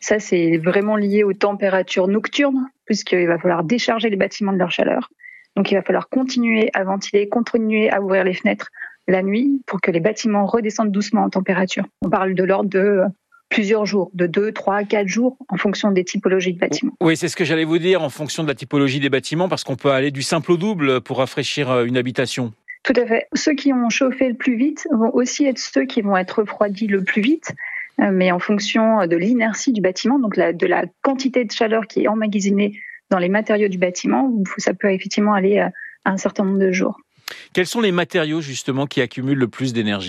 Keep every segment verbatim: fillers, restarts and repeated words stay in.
Ça, c'est vraiment lié aux températures nocturnes, puisqu'il va falloir décharger les bâtiments de leur chaleur. Donc, il va falloir continuer à ventiler, continuer à ouvrir les fenêtres la nuit pour que les bâtiments redescendent doucement en température. On parle de l'ordre de plusieurs jours, de deux, trois, quatre jours, en fonction des typologies de bâtiments. Oui, c'est ce que j'allais vous dire, en fonction de la typologie des bâtiments, parce qu'on peut aller du simple au double pour rafraîchir une habitation. Tout à fait. Ceux qui ont chauffé le plus vite vont aussi être ceux qui vont être refroidis le plus vite, mais en fonction de l'inertie du bâtiment, donc la, de la quantité de chaleur qui est emmagasinée dans les matériaux du bâtiment, ça peut effectivement aller à un certain nombre de jours. Quels sont les matériaux justement qui accumulent le plus d'énergie ?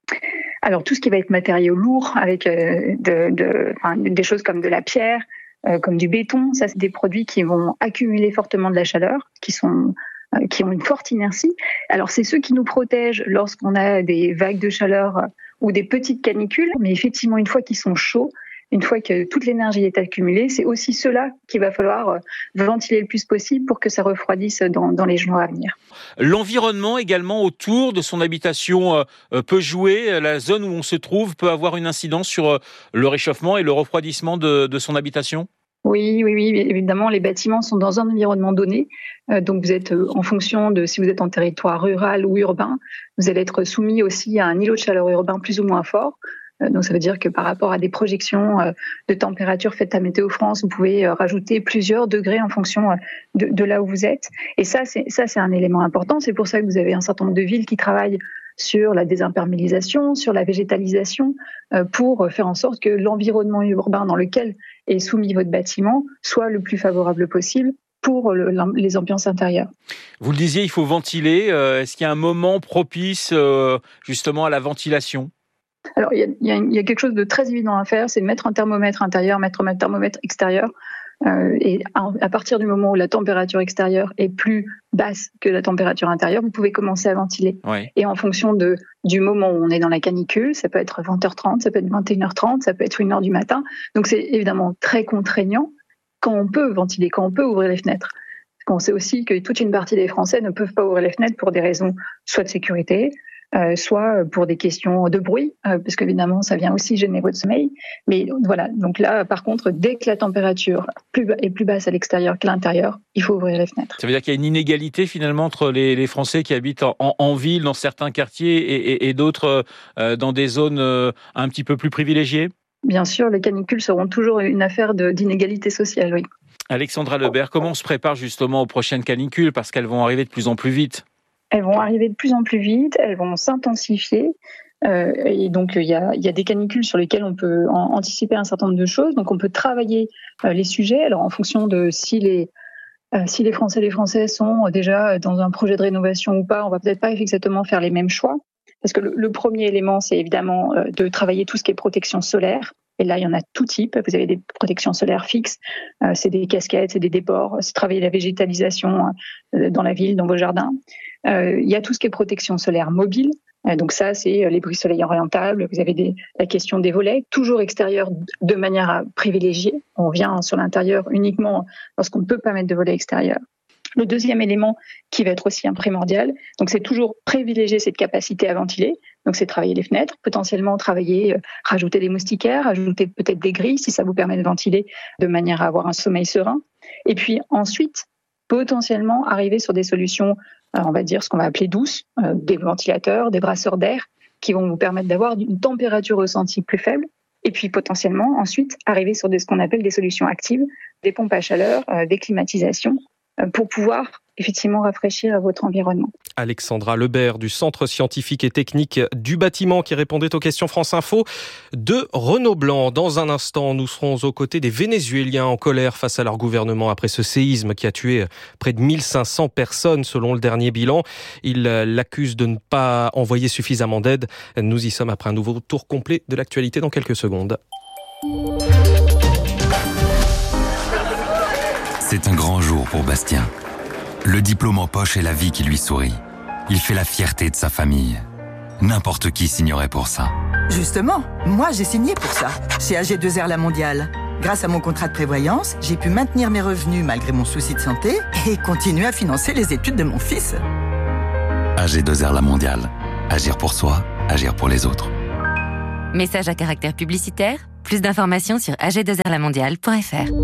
Alors tout ce qui va être matériaux lourds, avec euh, de, de, enfin, des choses comme de la pierre, euh, comme du béton, ça c'est des produits qui vont accumuler fortement de la chaleur, qui sont euh, qui ont une forte inertie. Alors c'est ceux qui nous protègent lorsqu'on a des vagues de chaleur euh, ou des petites canicules, mais effectivement une fois qu'ils sont chauds, une fois que toute l'énergie est accumulée, c'est aussi ceux-là qu'il va falloir ventiler le plus possible pour que ça refroidisse dans, dans les jours à venir. L'environnement également autour de son habitation peut jouer. La zone où on se trouve peut avoir une incidence sur le réchauffement et le refroidissement de, de son habitation ? Oui, oui, oui, évidemment, les bâtiments sont dans un environnement donné. Donc, vous êtes en fonction de si vous êtes en territoire rural ou urbain, vous allez être soumis aussi à un îlot de chaleur urbain plus ou moins fort. Donc, ça veut dire que par rapport à des projections de température faites à Météo France, vous pouvez rajouter plusieurs degrés en fonction de, de là où vous êtes. Et ça, c'est, ça, c'est un élément important. C'est pour ça que vous avez un certain nombre de villes qui travaillent sur la désimperméabilisation, sur la végétalisation, pour faire en sorte que l'environnement urbain dans lequel est soumis votre bâtiment soit le plus favorable possible pour le, les ambiances intérieures. Vous le disiez, il faut ventiler. Est-ce qu'il y a un moment propice justement à la ventilation ? Alors, il y, a, il, y a, il y a quelque chose de très évident à faire, c'est mettre un thermomètre intérieur, mettre un thermomètre extérieur. Euh, et à, à partir du moment où la température extérieure est plus basse que la température intérieure, vous pouvez commencer à ventiler. Oui. Et en fonction de, du moment où on est dans la canicule, ça peut être vingt heures trente, ça peut être vingt et une heures trente, ça peut être une heure du matin. Donc, c'est évidemment très contraignant quand on peut ventiler, quand on peut ouvrir les fenêtres. On sait aussi que toute une partie des Français ne peuvent pas ouvrir les fenêtres pour des raisons soit de sécurité, Euh, soit pour des questions de bruit, euh, parce qu'évidemment, ça vient aussi gêner votre sommeil. Mais voilà, donc là, par contre, dès que la température plus ba- est plus basse à l'extérieur qu'à l'intérieur, il faut ouvrir les fenêtres. Ça veut dire qu'il y a une inégalité finalement entre les, les Français qui habitent en, en, en ville, dans certains quartiers, et, et, et d'autres euh, dans des zones euh, un petit peu plus privilégiées ? Bien sûr, les canicules seront toujours une affaire de, d'inégalité sociale, oui. Alexandra Lebert, comment on se prépare justement aux prochaines canicules, parce qu'elles vont arriver de plus en plus vite ? Elles vont arriver de plus en plus vite, elles vont s'intensifier. Euh, et donc, il y a, il y a des canicules sur lesquelles on peut en, anticiper un certain nombre de choses. Donc, on peut travailler euh, les sujets. Alors, en fonction de si les, euh, si les Français et les Françaises sont déjà dans un projet de rénovation ou pas, on va peut-être pas exactement faire les mêmes choix. Parce que le, le premier élément, c'est évidemment euh, de travailler tout ce qui est protection solaire. Et là, il y en a tout type. Vous avez des protections solaires fixes, euh, c'est des casquettes, c'est des déports, c'est travailler la végétalisation euh, dans la ville, dans vos jardins. Euh, il y a tout ce qui est protection solaire mobile. Euh, donc ça, c'est les bris soleil orientables. Vous avez des, la question des volets, toujours extérieurs de manière à privilégier. On vient sur l'intérieur uniquement lorsqu'on ne peut pas mettre de volets extérieurs. Le deuxième élément qui va être aussi un primordial, donc c'est toujours privilégier cette capacité à ventiler. Donc c'est travailler les fenêtres, potentiellement travailler, euh, rajouter des moustiquaires, rajouter peut-être des grilles si ça vous permet de ventiler de manière à avoir un sommeil serein. Et puis ensuite, potentiellement arriver sur des solutions, euh, on va dire ce qu'on va appeler douces, euh, des ventilateurs, des brasseurs d'air qui vont vous permettre d'avoir une température ressentie plus faible. Et puis potentiellement ensuite arriver sur des, ce qu'on appelle des solutions actives, des pompes à chaleur, euh, des climatisations, pour pouvoir effectivement rafraîchir votre environnement. Alexandra Lebert du Centre scientifique et technique du bâtiment qui répondait aux questions France Info de Renaud Blanc. Dans un instant, nous serons aux côtés des Vénézuéliens en colère face à leur gouvernement après ce séisme qui a tué près de mille cinq cents personnes selon le dernier bilan. Ils l'accusent de ne pas envoyer suffisamment d'aide. Nous y sommes après un nouveau tour complet de l'actualité dans quelques secondes. C'est un grand jour pour Bastien. Le diplôme en poche et la vie qui lui sourit. Il fait la fierté de sa famille. N'importe qui signerait pour ça. Justement, moi j'ai signé pour ça, chez A G deux R La Mondiale. Grâce à mon contrat de prévoyance, j'ai pu maintenir mes revenus malgré mon souci de santé et continuer à financer les études de mon fils. A G deux R La Mondiale. Agir pour soi, agir pour les autres. Message à caractère publicitaire. Plus d'informations sur a g deux r la mondiale point f r.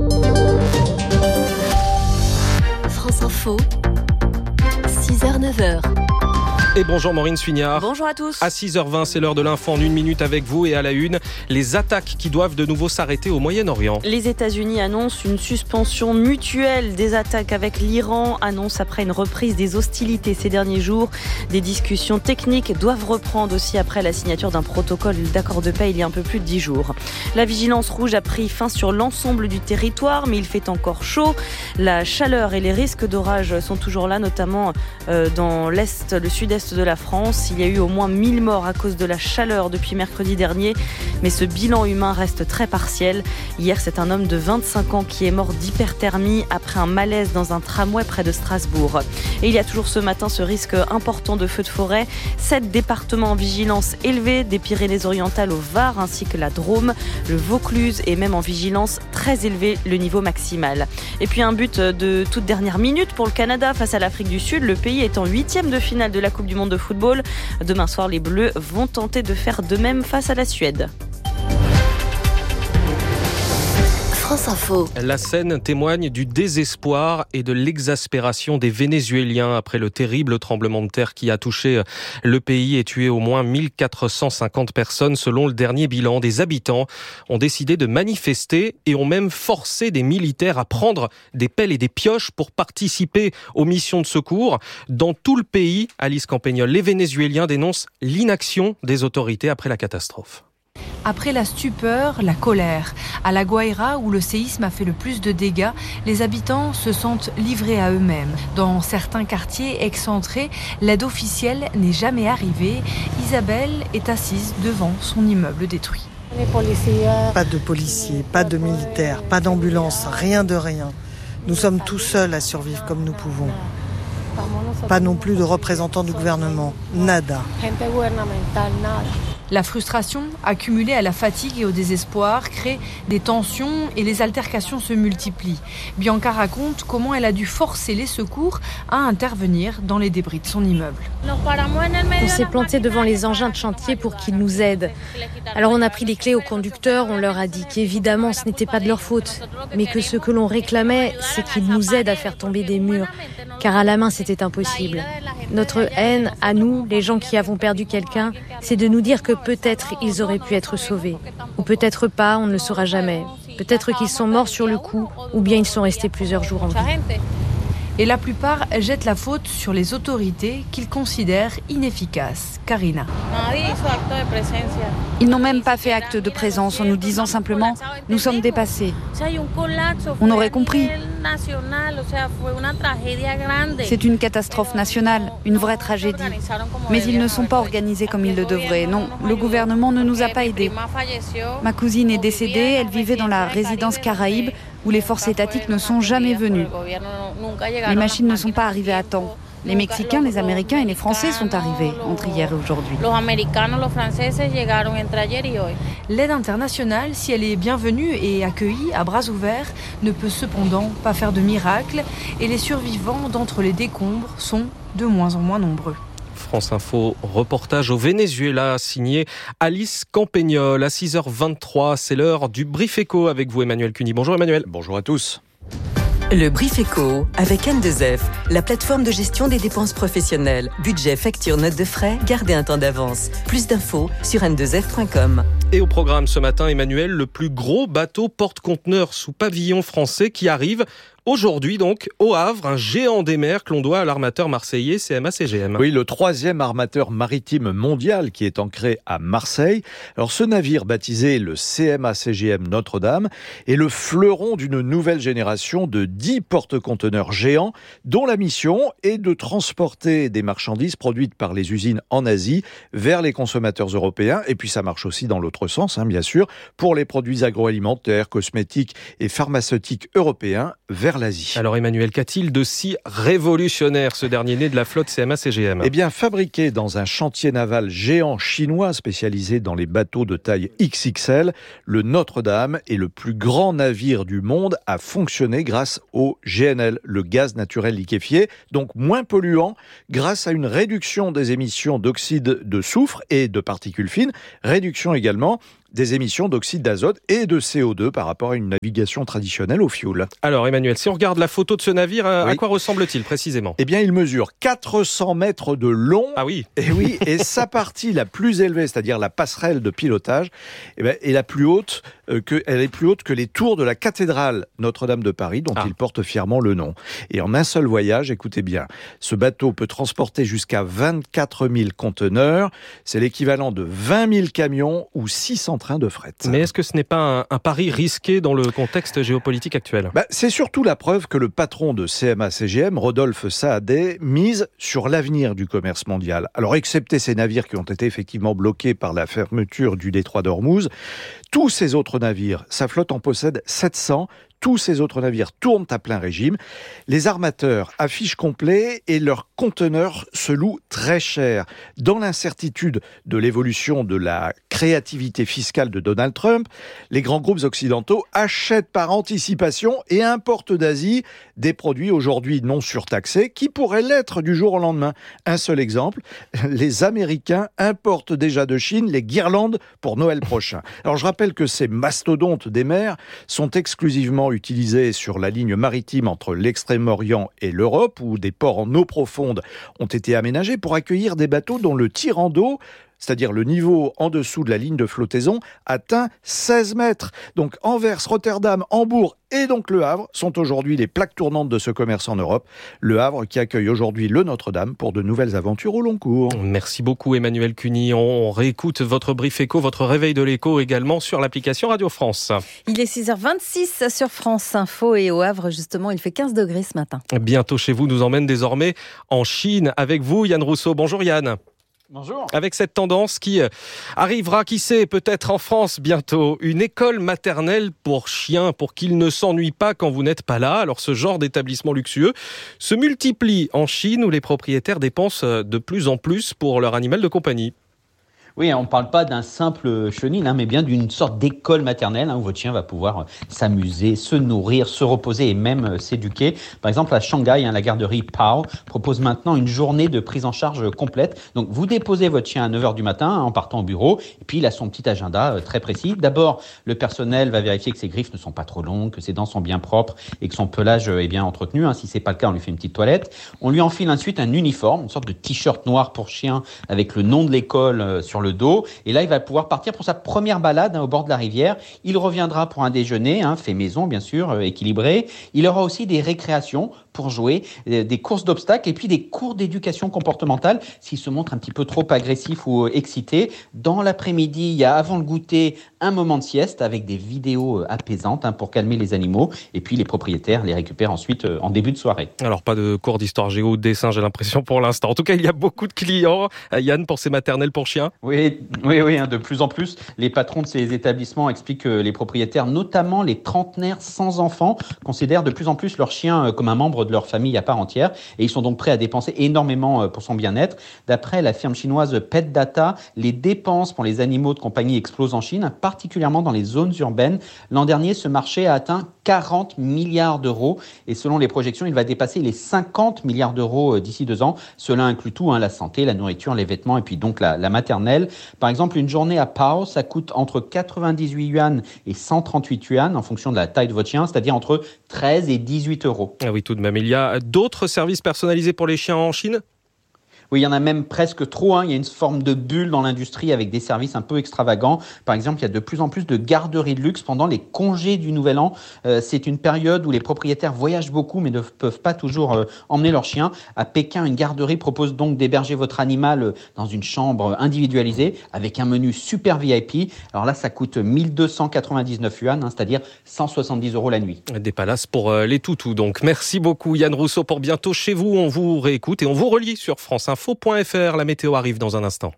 France Info, six heures neuf heures. Et bonjour Maureen Suignard. Bonjour à tous. À six heures vingt, c'est l'heure de l'info en une minute avec vous et à la une, les attaques qui doivent de nouveau s'arrêter au Moyen-Orient. Les États-Unis annoncent une suspension mutuelle des attaques avec l'Iran, annonce après une reprise des hostilités ces derniers jours. Des discussions techniques doivent reprendre aussi après la signature d'un protocole d'accord de paix il y a un peu plus de dix jours. La vigilance rouge a pris fin sur l'ensemble du territoire, mais il fait encore chaud. La chaleur et les risques d'orage sont toujours là, notamment dans l'est, le sud-est de la France. Il y a eu au moins mille morts à cause de la chaleur depuis mercredi dernier, mais ce bilan humain reste très partiel. Hier, c'est un homme de vingt-cinq ans qui est mort d'hyperthermie après un malaise dans un tramway près de Strasbourg. Et il y a toujours ce matin ce risque important de feux de forêt. Sept départements en vigilance élevée, des Pyrénées-Orientales au Var ainsi que la Drôme, le Vaucluse est même en vigilance très élevée, le niveau maximal. Et puis un but de toute dernière minute pour le Canada face à l'Afrique du Sud. Le pays est en huitième de finale de la Coupe du monde de football. Demain soir, les Bleus vont tenter de faire de même face à la Suède. France Info. La scène témoigne du désespoir et de l'exaspération des Vénézuéliens après le terrible tremblement de terre qui a touché le pays et tué au moins mille quatre cent cinquante personnes selon le dernier bilan. Des habitants ont décidé de manifester et ont même forcé des militaires à prendre des pelles et des pioches pour participer aux missions de secours. Dans tout le pays, Alice Campagnol, les Vénézuéliens dénoncent l'inaction des autorités après la catastrophe. Après la stupeur, la colère. À La Guaira, où le séisme a fait le plus de dégâts, les habitants se sentent livrés à eux-mêmes. Dans certains quartiers excentrés, l'aide officielle n'est jamais arrivée. Isabelle est assise devant son immeuble détruit. Pas de policiers, pas de militaires, pas d'ambulance, rien de rien. Nous sommes tout seuls à survivre comme nous pouvons. Pas non plus de représentants du gouvernement. Nada. La frustration, accumulée à la fatigue et au désespoir, crée des tensions et les altercations se multiplient. Bianca raconte comment elle a dû forcer les secours à intervenir dans les débris de son immeuble. On s'est planté devant les engins de chantier pour qu'ils nous aident. Alors on a pris les clés aux conducteurs, on leur a dit qu'évidemment ce n'était pas de leur faute, mais que ce que l'on réclamait, c'est qu'ils nous aident à faire tomber des murs, car à la main c'était impossible. Notre haine, à nous, les gens qui avons perdu quelqu'un, c'est de nous dire que peut-être ils auraient pu être sauvés. Ou peut-être pas, on ne le saura jamais. Peut-être qu'ils sont morts sur le coup, ou bien ils sont restés plusieurs jours en vie. Et la plupart jettent la faute sur les autorités qu'ils considèrent inefficaces. Karina. Ils n'ont même pas fait acte de présence en nous disant simplement « nous sommes dépassés ». On aurait compris. C'est une catastrophe nationale, une vraie tragédie. Mais ils ne sont pas organisés comme ils le devraient. Non, le gouvernement ne nous a pas aidés. Ma cousine est décédée, elle vivait dans la résidence Caraïbe où les forces étatiques ne sont jamais venues. Les machines ne sont pas arrivées à temps. Les Mexicains, les Américains et les Français sont arrivés entre hier et aujourd'hui. L'aide internationale, si elle est bienvenue et accueillie à bras ouverts, ne peut cependant pas faire de miracle et les survivants d'entre les décombres sont de moins en moins nombreux. France Info, reportage au Venezuela, signé Alice Campagnol. À six heures vingt-trois, c'est l'heure du Brief Éco avec vous, Emmanuel Cuny. Bonjour Emmanuel. Bonjour à tous. Le Brief Éco avec N deux F, la plateforme de gestion des dépenses professionnelles. Budget, facture, notes de frais, gardez un temps d'avance. Plus d'infos sur n deux f point com. Et au programme ce matin, Emmanuel, le plus gros bateau porte-conteneurs sous pavillon français qui arrive aujourd'hui donc au Havre, un géant des mers que l'on doit à l'armateur marseillais C M A C G M. Oui, le troisième armateur maritime mondial qui est ancré à Marseille. Alors ce navire baptisé le C M A C G M Notre-Dame est le fleuron d'une nouvelle génération de dix porte-conteneurs géants dont la mission est de transporter des marchandises produites par les usines en Asie vers les consommateurs européens. Et puis ça marche aussi dans l'autre sens, hein, bien sûr, pour les produits agroalimentaires, cosmétiques et pharmaceutiques européens vers l'Asie. Alors Emmanuel, qu'a-t-il de si révolutionnaire ce dernier né de la flotte C M A C G M ? Eh bien, fabriqué dans un chantier naval géant chinois spécialisé dans les bateaux de taille X X L, le Notre-Dame est le plus grand navire du monde à fonctionner grâce au G N L, le gaz naturel liquéfié, donc moins polluant grâce à une réduction des émissions d'oxyde de soufre et de particules fines, réduction également des émissions d'oxyde d'azote et de C O deux par rapport à une navigation traditionnelle au fioul. Alors Emmanuel, si on regarde la photo de ce navire, oui. à quoi ressemble-t-il précisément ? Eh bien, il mesure quatre cents mètres de long. Ah oui. Et oui, et sa partie la plus élevée, c'est-à-dire la passerelle de pilotage, eh bien, est la plus haute euh, que, elle est plus haute que les tours de la cathédrale Notre-Dame de Paris, dont ah. il porte fièrement le nom. Et en un seul voyage, écoutez bien, ce bateau peut transporter jusqu'à vingt-quatre mille conteneurs. C'est l'équivalent de vingt mille camions ou six cents trains de fret. Mais est-ce que ce n'est pas un, un pari risqué dans le contexte géopolitique actuel ? bah, C'est surtout la preuve que le patron de C M A C G M, Rodolphe Saadé, mise sur l'avenir du commerce mondial. Alors, excepté ces navires qui ont été effectivement bloqués par la fermeture du détroit d'Ormuz, tous ces autres navires, sa flotte en possède sept cents. Tous ces autres navires tournent à plein régime. Les armateurs affichent complet et leurs conteneurs se louent très cher. Dans l'incertitude de l'évolution de la créativité fiscale de Donald Trump, les grands groupes occidentaux achètent par anticipation et importent d'Asie des produits aujourd'hui non surtaxés qui pourraient l'être du jour au lendemain. Un seul exemple, les Américains importent déjà de Chine les guirlandes pour Noël prochain. Alors je rappelle que ces mastodontes des mers sont exclusivement utilisés sur la ligne maritime entre l'Extrême-Orient et l'Europe, où des ports en eau profonde ont été aménagés pour accueillir des bateaux dont le tirant d'eau, c'est-à-dire le niveau en dessous de la ligne de flottaison, atteint seize mètres. Donc Anvers, Rotterdam, Hambourg et donc Le Havre sont aujourd'hui les plaques tournantes de ce commerce en Europe. Le Havre qui accueille aujourd'hui le Notre-Dame pour de nouvelles aventures au long cours. Merci beaucoup Emmanuel Cuny. On réécoute votre brief éco, votre réveil de l'écho également sur l'application Radio France. Il est six heures vingt-six sur France Info et au Havre justement il fait quinze degrés ce matin. Bientôt chez vous nous emmène désormais en Chine avec vous Yann Rousseau. Bonjour Yann. Bonjour. Avec cette tendance qui arrivera, qui sait, peut-être en France bientôt, une école maternelle pour chiens, pour qu'ils ne s'ennuient pas quand vous n'êtes pas là. Alors ce genre d'établissement luxueux se multiplie en Chine où les propriétaires dépensent de plus en plus pour leur animal de compagnie. Oui, on ne parle pas d'un simple chenil, hein, mais bien d'une sorte d'école maternelle hein, où votre chien va pouvoir s'amuser, se nourrir, se reposer et même euh, s'éduquer. Par exemple, à Shanghai, hein, la garderie Pao propose maintenant une journée de prise en charge complète. Donc, vous déposez votre chien à neuf heures du matin hein, en partant au bureau et puis il a son petit agenda euh, très précis. D'abord, le personnel va vérifier que ses griffes ne sont pas trop longues, que ses dents sont bien propres et que son pelage euh, est bien entretenu. Hein. Si ce n'est pas le cas, on lui fait une petite toilette. On lui enfile ensuite un uniforme, une sorte de t-shirt noir pour chien avec le nom de l'école euh, sur le dos. Et là, il va pouvoir partir pour sa première balade hein, au bord de la rivière. Il reviendra pour un déjeuner, hein, fait maison bien sûr, euh, équilibré. Il aura aussi des récréations pour jouer, euh, des courses d'obstacles et puis des cours d'éducation comportementale s'il se montre un petit peu trop agressif ou euh, excité. Dans l'après-midi, il y a avant le goûter un moment de sieste avec des vidéos euh, apaisantes hein, pour calmer les animaux. Et puis les propriétaires les récupèrent ensuite euh, en début de soirée. Alors pas de cours d'histoire géo ou de dessin, j'ai l'impression pour l'instant. En tout cas, il y a beaucoup de clients, Yann, pour ces maternelles pour chiens. Oui. Oui, oui, hein, de plus en plus, les patrons de ces établissements expliquent que les propriétaires, notamment les trentenaires sans enfants, considèrent de plus en plus leur chien comme un membre de leur famille à part entière et ils sont donc prêts à dépenser énormément pour son bien-être. D'après la firme chinoise Pet Data, les dépenses pour les animaux de compagnie explosent en Chine, particulièrement dans les zones urbaines. L'an dernier, ce marché a atteint quarante milliards d'euros et selon les projections, il va dépasser les cinquante milliards d'euros d'ici deux ans. Cela inclut tout, hein, la santé, la nourriture, les vêtements et puis donc la, la maternelle. Par exemple, une journée à Pao, ça coûte entre quatre-vingt-dix-huit yuan et cent trente-huit yuan en fonction de la taille de votre chien, c'est-à-dire entre treize et dix-huit euros. Ah oui, tout de même. Il y a d'autres services personnalisés pour les chiens en Chine ? Oui, il y en a même presque trop. Hein. Il y a une forme de bulle dans l'industrie avec des services un peu extravagants. Par exemple, il y a de plus en plus de garderies de luxe pendant les congés du Nouvel An. Euh, c'est une période où les propriétaires voyagent beaucoup mais ne peuvent pas toujours euh, emmener leur chien. À Pékin, une garderie propose donc d'héberger votre animal dans une chambre individualisée avec un menu super V I P. Alors là, ça coûte mille deux cent quatre-vingt-dix-neuf yuan, hein, c'est-à-dire cent soixante-dix euros la nuit. Des palaces pour euh, les toutous. Donc, merci beaucoup Yann Rousseau pour bientôt chez vous. On vous réécoute et on vous relie sur France Info. Info point F R, la météo arrive dans un instant.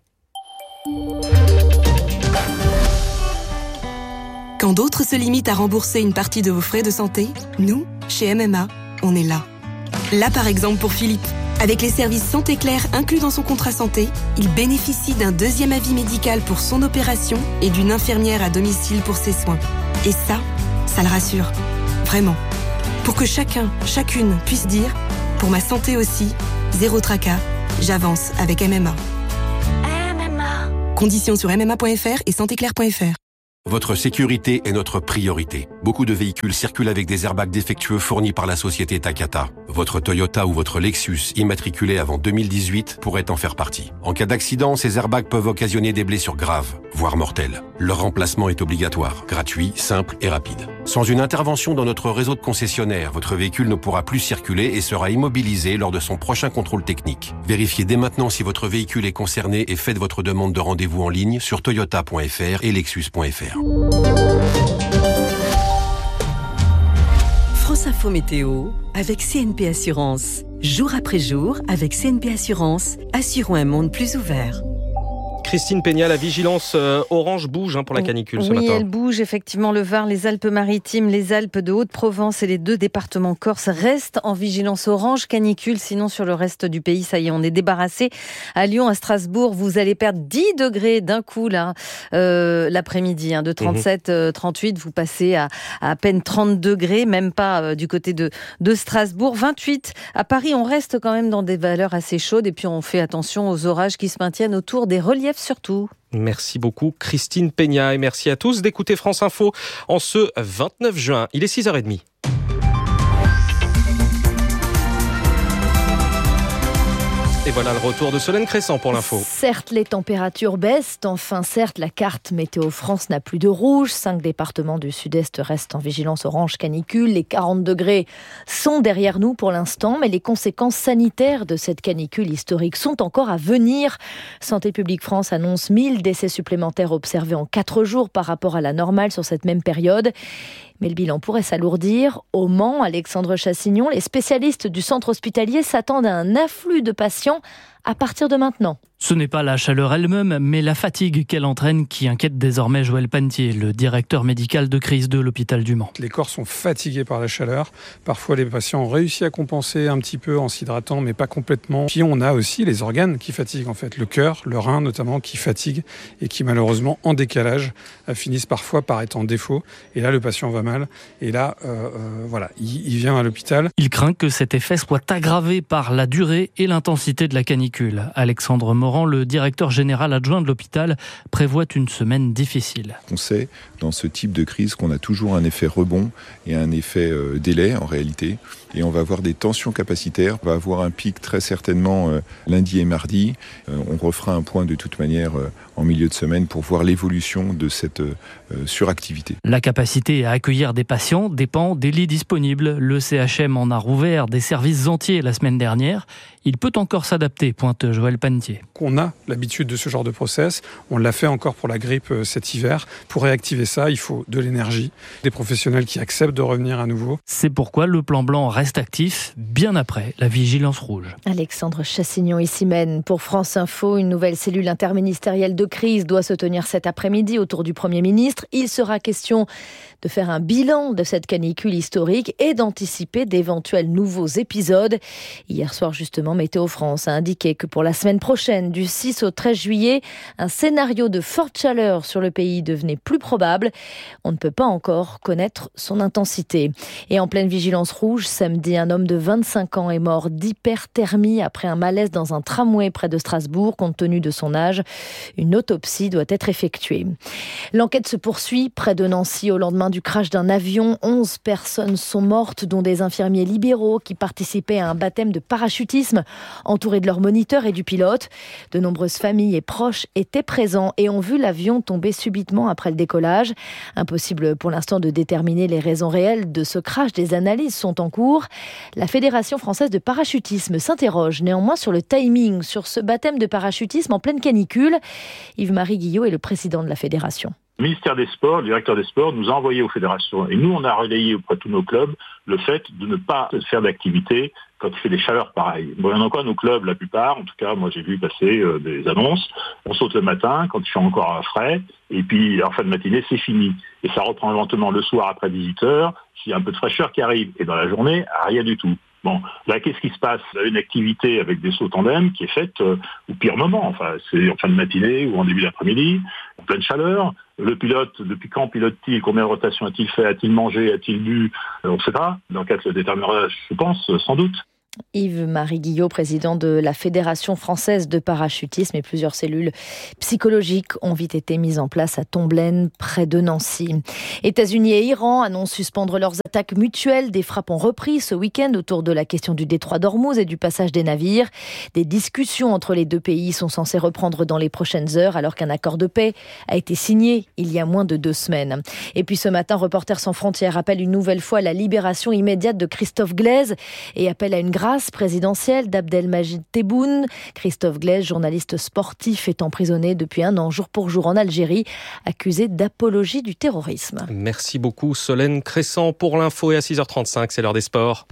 Quand d'autres se limitent à rembourser une partie de vos frais de santé, nous, chez M M A, on est là. Là par exemple pour Philippe. Avec les services Santé Claire inclus dans son contrat santé, il bénéficie d'un deuxième avis médical pour son opération et d'une infirmière à domicile pour ses soins. Et ça, ça le rassure. Vraiment. Pour que chacun, chacune puisse dire « Pour ma santé aussi, zéro tracas, j'avance avec M M A. » M M A. Conditions sur M M A point F R et santé claire point F R. Votre sécurité est notre priorité. Beaucoup de véhicules circulent avec des airbags défectueux fournis par la société Takata. Votre Toyota ou votre Lexus immatriculé avant deux mille dix-huit pourrait en faire partie. En cas d'accident, ces airbags peuvent occasionner des blessures graves, voire mortelles. Leur remplacement est obligatoire, gratuit, simple et rapide. Sans une intervention dans notre réseau de concessionnaires, votre véhicule ne pourra plus circuler et sera immobilisé lors de son prochain contrôle technique. Vérifiez dès maintenant si votre véhicule est concerné et faites votre demande de rendez-vous en ligne sur toyota point f r et lexus point f r. France Info Météo avec C N P Assurance. Jour après jour, avec C N P Assurance, assurons un monde plus ouvert. Christine Peña, la vigilance euh, orange bouge hein, pour la canicule oui, ce matin. Oui, elle bouge effectivement. Le Var, les Alpes-Maritimes, les Alpes de Haute-Provence et les deux départements corse restent en vigilance orange canicule. Sinon, sur le reste du pays, ça y est, on est débarrassé. À Lyon, à Strasbourg, vous allez perdre dix degrés d'un coup là, euh, l'après-midi. Hein, de trente-sept, mmh. trente-huit, vous passez à, à à peine trente degrés, même pas euh, du côté de, de Strasbourg. vingt-huit à Paris, on reste quand même dans des valeurs assez chaudes. Et puis, on fait attention aux orages qui se maintiennent autour des reliefs surtout. Merci beaucoup Christine Peña et merci à tous d'écouter France Info en ce vingt-neuf juin. Il est six heures trente. Et voilà le retour de Solène Crescent pour l'info. Certes, les températures baissent. Enfin, certes, la carte Météo France n'a plus de rouge. Cinq départements du sud-est restent en vigilance orange canicule. Les quarante degrés sont derrière nous pour l'instant, mais les conséquences sanitaires de cette canicule historique sont encore à venir. Santé publique France annonce mille décès supplémentaires observés en quatre jours par rapport à la normale sur cette même période. Mais le bilan pourrait s'alourdir. Au Mans, Alexandre Chassignon, les spécialistes du centre hospitalier s'attendent à un afflux de patients à partir de maintenant. Ce n'est pas la chaleur elle-même, mais la fatigue qu'elle entraîne qui inquiète désormais Joël Panetier, le directeur médical de crise de l'hôpital du Mans. Les corps sont fatigués par la chaleur. Parfois, les patients ont réussi à compenser un petit peu en s'hydratant, mais pas complètement. Puis on a aussi les organes qui fatiguent, en fait. Le cœur, le rein notamment, qui fatiguent et qui malheureusement, en décalage, finissent parfois par être en défaut. Et là, le patient va mal. Et là, euh, euh, voilà, il, il vient à l'hôpital. Il craint que cet effet soit aggravé par la durée et l'intensité de la canicule. Alexandre Morand, le directeur général adjoint de l'hôpital, prévoit une semaine difficile. On sait dans ce type de crise qu'on a toujours un effet rebond et un effet euh, délai en réalité. Et on va avoir des tensions capacitaires. On va avoir un pic très certainement euh, lundi et mardi. Euh, on refera un point de toute manière euh, en milieu de semaine pour voir l'évolution de cette euh, suractivité. La capacité à accueillir des patients dépend des lits disponibles. Le C H M en a rouvert des services entiers la semaine dernière. Il peut encore s'adapter, pointe Joël Panetier. On a l'habitude de ce genre de process. On l'a fait encore pour la grippe cet hiver. Pour réactiver ça, il faut de l'énergie, des professionnels qui acceptent de revenir à nouveau. C'est pourquoi le plan blanc reste actif, bien après la vigilance rouge. Alexandre Chassignon ici mène. Pour France Info, une nouvelle cellule interministérielle de crise doit se tenir cet après-midi autour du Premier ministre. Il sera question de faire un bilan de cette canicule historique et d'anticiper d'éventuels nouveaux épisodes. Hier soir, justement, Météo France a indiqué que pour la semaine prochaine, du six au treize juillet, un scénario de forte chaleur sur le pays devenait plus probable. On ne peut pas encore connaître son intensité. Et en pleine vigilance rouge, samedi, un homme de vingt-cinq ans est mort d'hyperthermie après un malaise dans un tramway près de Strasbourg. Compte tenu de son âge, une autopsie doit être effectuée. L'enquête se poursuit près de Nancy au lendemain du crash d'un avion. onze personnes sont mortes, dont des infirmiers libéraux qui participaient à un baptême de parachutisme entourés de leur moniteur et du pilote. De nombreuses familles et proches étaient présents et ont vu l'avion tomber subitement après le décollage. Impossible pour l'instant de déterminer les raisons réelles de ce crash. Des analyses sont en cours. La Fédération française de parachutisme s'interroge néanmoins sur le timing, sur ce baptême de parachutisme en pleine canicule. Yves-Marie Guillot est le président de la fédération. Le ministère des Sports, le directeur des Sports, nous a envoyé aux fédérations. Et nous, on a relayé auprès de tous nos clubs le fait de ne pas faire d'activité quand il fait des chaleurs pareilles. Bon, il y en a quoi, nos clubs, la plupart, en tout cas, moi j'ai vu passer euh, des annonces. On saute le matin, quand il fait encore frais, et puis en fin de matinée, c'est fini. Et ça reprend lentement le soir après dix-huit heures, s'il y a un peu de fraîcheur qui arrive. Et dans la journée, rien du tout. Bon, là, qu'est-ce qui se passe? Vous avez une activité avec des sauts tandem qui est faite euh, au pire moment. Enfin, c'est en fin de matinée ou en début d'après-midi, en pleine chaleur. Le pilote, depuis quand pilote-t-il? Combien de rotations a-t-il fait? A-t-il mangé? A-t-il bu? On ne sait pas. L'enquête le déterminera, je pense, sans doute. Yves-Marie Guillot, président de la Fédération française de parachutisme, et plusieurs cellules psychologiques ont vite été mises en place à Tomblaine, près de Nancy. États-Unis et Iran annoncent suspendre leurs attaques mutuelles. Des frappes ont repris ce week-end autour de la question du détroit d'Ormuz et du passage des navires. Des discussions entre les deux pays sont censées reprendre dans les prochaines heures, alors qu'un accord de paix a été signé il y a moins de deux semaines. Et puis ce matin, Reporters sans frontières appelle une nouvelle fois à la libération immédiate de Christophe Glaise et appelle à une grâce présidentielle d'Abdelmajid Tebboune. Christophe Glaise, journaliste sportif, est emprisonné depuis un an jour pour jour en Algérie, accusé d'apologie du terrorisme. Merci beaucoup Solène Crescent pour l'info, et à six heures trente-cinq, c'est l'heure des sports.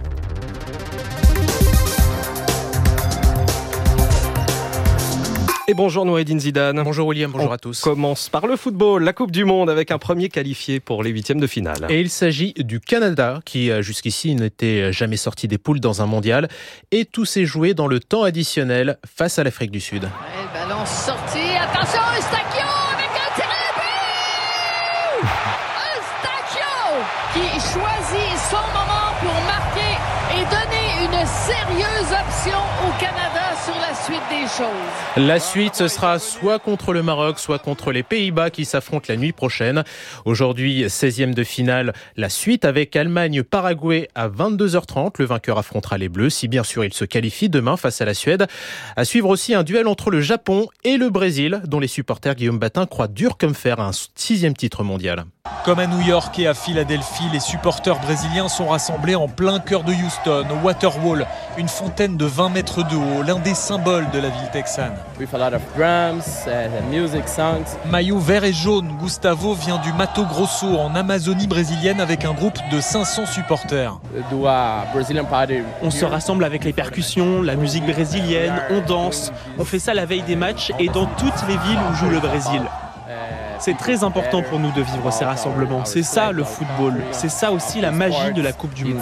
Et bonjour Noureddine Zidane. Bonjour William, bonjour On à tous. Commence par le football, la Coupe du Monde, avec un premier qualifié pour les huitièmes de finale. Et il s'agit du Canada qui jusqu'ici n'était jamais sorti des poules dans un mondial, et tout s'est joué dans le temps additionnel face à l'Afrique du Sud. Et le ballon sorti, attention Eustáquio avec un tiré but. Eustáquio qui choisit son moment pour marquer et donner une sérieuse option au Canada sur la suite des choses. La suite, ce sera soit contre le Maroc, soit contre les Pays-Bas qui s'affrontent la nuit prochaine. Aujourd'hui, seizième de finale, la suite avec Allemagne-Paraguay à vingt-deux heures trente. Le vainqueur affrontera les Bleus, si bien sûr il se qualifie demain face à la Suède. À suivre aussi un duel entre le Japon et le Brésil, dont les supporters Guillaume Batin croient dur comme fer à un sixième titre mondial. Comme à New York et à Philadelphie, les supporters brésiliens sont rassemblés en plein cœur de Houston, au Waterwall, une fontaine de vingt mètres de haut, l'un des symboles de la ville texane. With a lot of drums, uh, music, songs. Maillot vert et jaune, Gustavo vient du Mato Grosso, en Amazonie brésilienne, avec un groupe de cinq cents supporters. Do a Brazilian party. On se rassemble avec les percussions, la musique brésilienne, on danse, on fait ça la veille des matchs et dans toutes les villes où joue le Brésil. C'est très important pour nous de vivre ces rassemblements. C'est ça le football. C'est ça aussi la magie de la Coupe du Monde.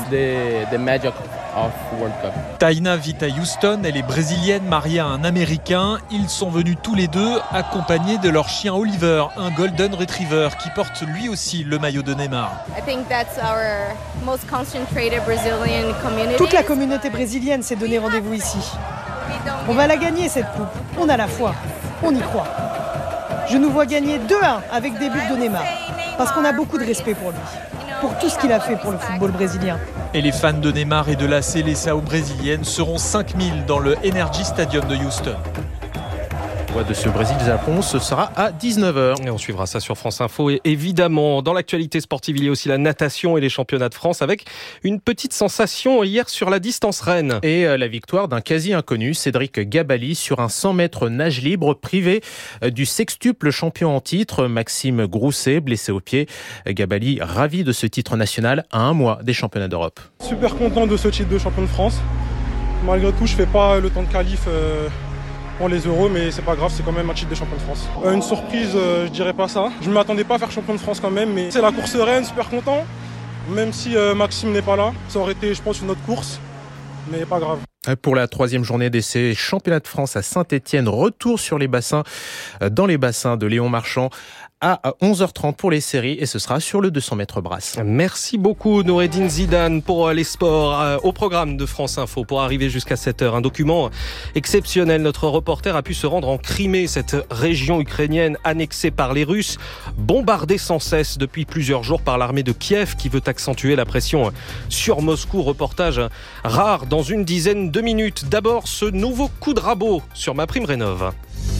Taina vit à Houston, elle est brésilienne mariée à un Américain. Ils sont venus tous les deux accompagnés de leur chien Oliver, un Golden Retriever qui porte lui aussi le maillot de Neymar. Toute la communauté brésilienne s'est donné rendez-vous ici. On va la gagner cette coupe. On a la foi. On y croit. Je nous vois gagner deux un avec des buts de Neymar, parce qu'on a beaucoup de respect pour lui, pour tout ce qu'il a fait pour le football brésilien. Et les fans de Neymar et de la Seleção brésilienne seront cinq mille dans le Energy Stadium de Houston. De ce Brésil-Japon, ce sera à dix-neuf heures. Et on suivra ça sur France Info. Et évidemment, dans l'actualité sportive, il y a aussi la natation et les championnats de France, avec une petite sensation hier sur la distance reine. Et la victoire d'un quasi-inconnu, Cédric Gabali, sur un cent mètres nage libre, privé du sextuple champion en titre, Maxime Grousset, blessé au pied. Gabali, ravi de ce titre national à un mois des championnats d'Europe. Super content de ce titre de champion de France. Malgré tout, je fais pas le temps de qualif euh... pour les euros, mais c'est pas grave, c'est quand même un titre de champion de France. Euh, une surprise, euh, je dirais pas ça. Je ne m'attendais pas à faire champion de France quand même, mais c'est la course reine, super content. Même si euh, Maxime n'est pas là, ça aurait été, je pense, une autre course, mais pas grave. Pour la troisième journée d'essai, championnat de France à Saint-Étienne, retour sur les bassins, dans les bassins de Léon Marchand à onze heures trente pour les séries, et ce sera sur le deux cents mètres brasse. Merci beaucoup Noureddine Zidane pour les sports au programme de France Info pour arriver jusqu'à sept heures. Un document exceptionnel. Notre reporter a pu se rendre en Crimée, cette région ukrainienne annexée par les Russes, bombardée sans cesse depuis plusieurs jours par l'armée de Kiev qui veut accentuer la pression sur Moscou. Reportage rare dans une dizaine de minutes. D'abord, ce nouveau coup de rabot sur MaPrimeRénov'.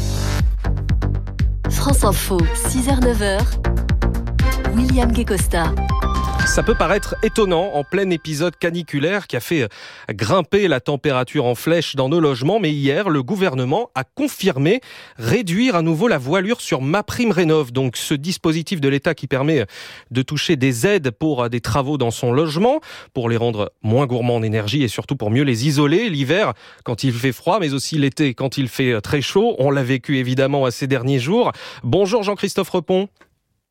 France Info, six heures neuf heures, William Guécosta. Ça peut paraître étonnant en plein épisode caniculaire qui a fait grimper la température en flèche dans nos logements, mais hier, le gouvernement a confirmé réduire à nouveau la voilure sur MaPrimeRénov', donc ce dispositif de l'État qui permet de toucher des aides pour des travaux dans son logement, pour les rendre moins gourmands en énergie et surtout pour mieux les isoler l'hiver quand il fait froid, mais aussi l'été quand il fait très chaud. On l'a vécu évidemment à ces derniers jours. Bonjour Jean-Christophe Repon.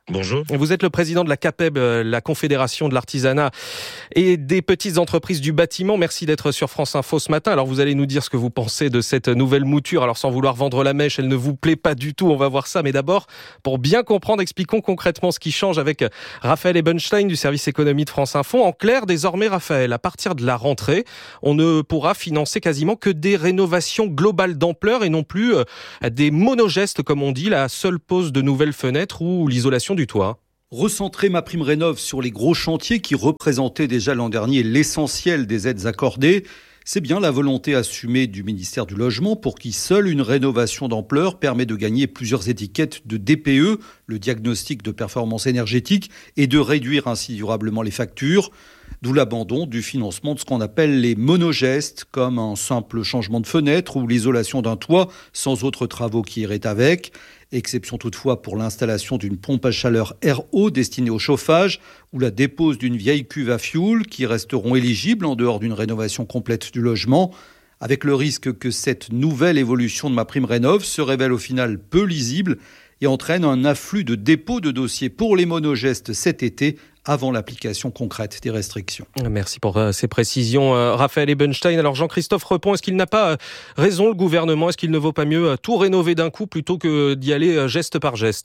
Bonjour. Vous êtes le président de la CAPEB, la Confédération de l'artisanat et des petites entreprises du bâtiment. Merci d'être sur France Info ce matin. Alors vous allez nous dire ce que vous pensez de cette nouvelle mouture. Alors sans vouloir vendre la mèche, elle ne vous plaît pas du tout, on va voir ça. Mais d'abord, pour bien comprendre, expliquons concrètement ce qui change avec Raphaël Ebenstein du service économie de France Info. En clair, désormais Raphaël, à partir de la rentrée, on ne pourra financer quasiment que des rénovations globales d'ampleur et non plus des monogestes comme on dit, la seule pose de nouvelles fenêtres ou l'isolation du toit. Recentrer MaPrimeRénov' sur les gros chantiers qui représentaient déjà l'an dernier l'essentiel des aides accordées, c'est bien la volonté assumée du ministère du Logement pour qui seule une rénovation d'ampleur permet de gagner plusieurs étiquettes de D P E, le diagnostic de performance énergétique, et de réduire ainsi durablement les factures. D'où l'abandon du financement de ce qu'on appelle les monogestes, comme un simple changement de fenêtre ou l'isolation d'un toit sans autres travaux qui iraient avec. Exception toutefois pour l'installation d'une pompe à chaleur R O destinée au chauffage ou la dépose d'une vieille cuve à fioul qui resteront éligibles en dehors d'une rénovation complète du logement, avec le risque que cette nouvelle évolution de MaPrimeRénov' se révèle au final peu lisible et entraîne un afflux de dépôts de dossiers pour les monogestes cet été avant l'application concrète des restrictions. Merci pour euh, ces précisions, euh, Raphaël Ebenstein. Alors Jean-Christophe Repon, est-ce qu'il n'a pas euh, raison le gouvernement ? Est-ce qu'il ne vaut pas mieux euh, tout rénover d'un coup plutôt que d'y aller euh, geste par geste ?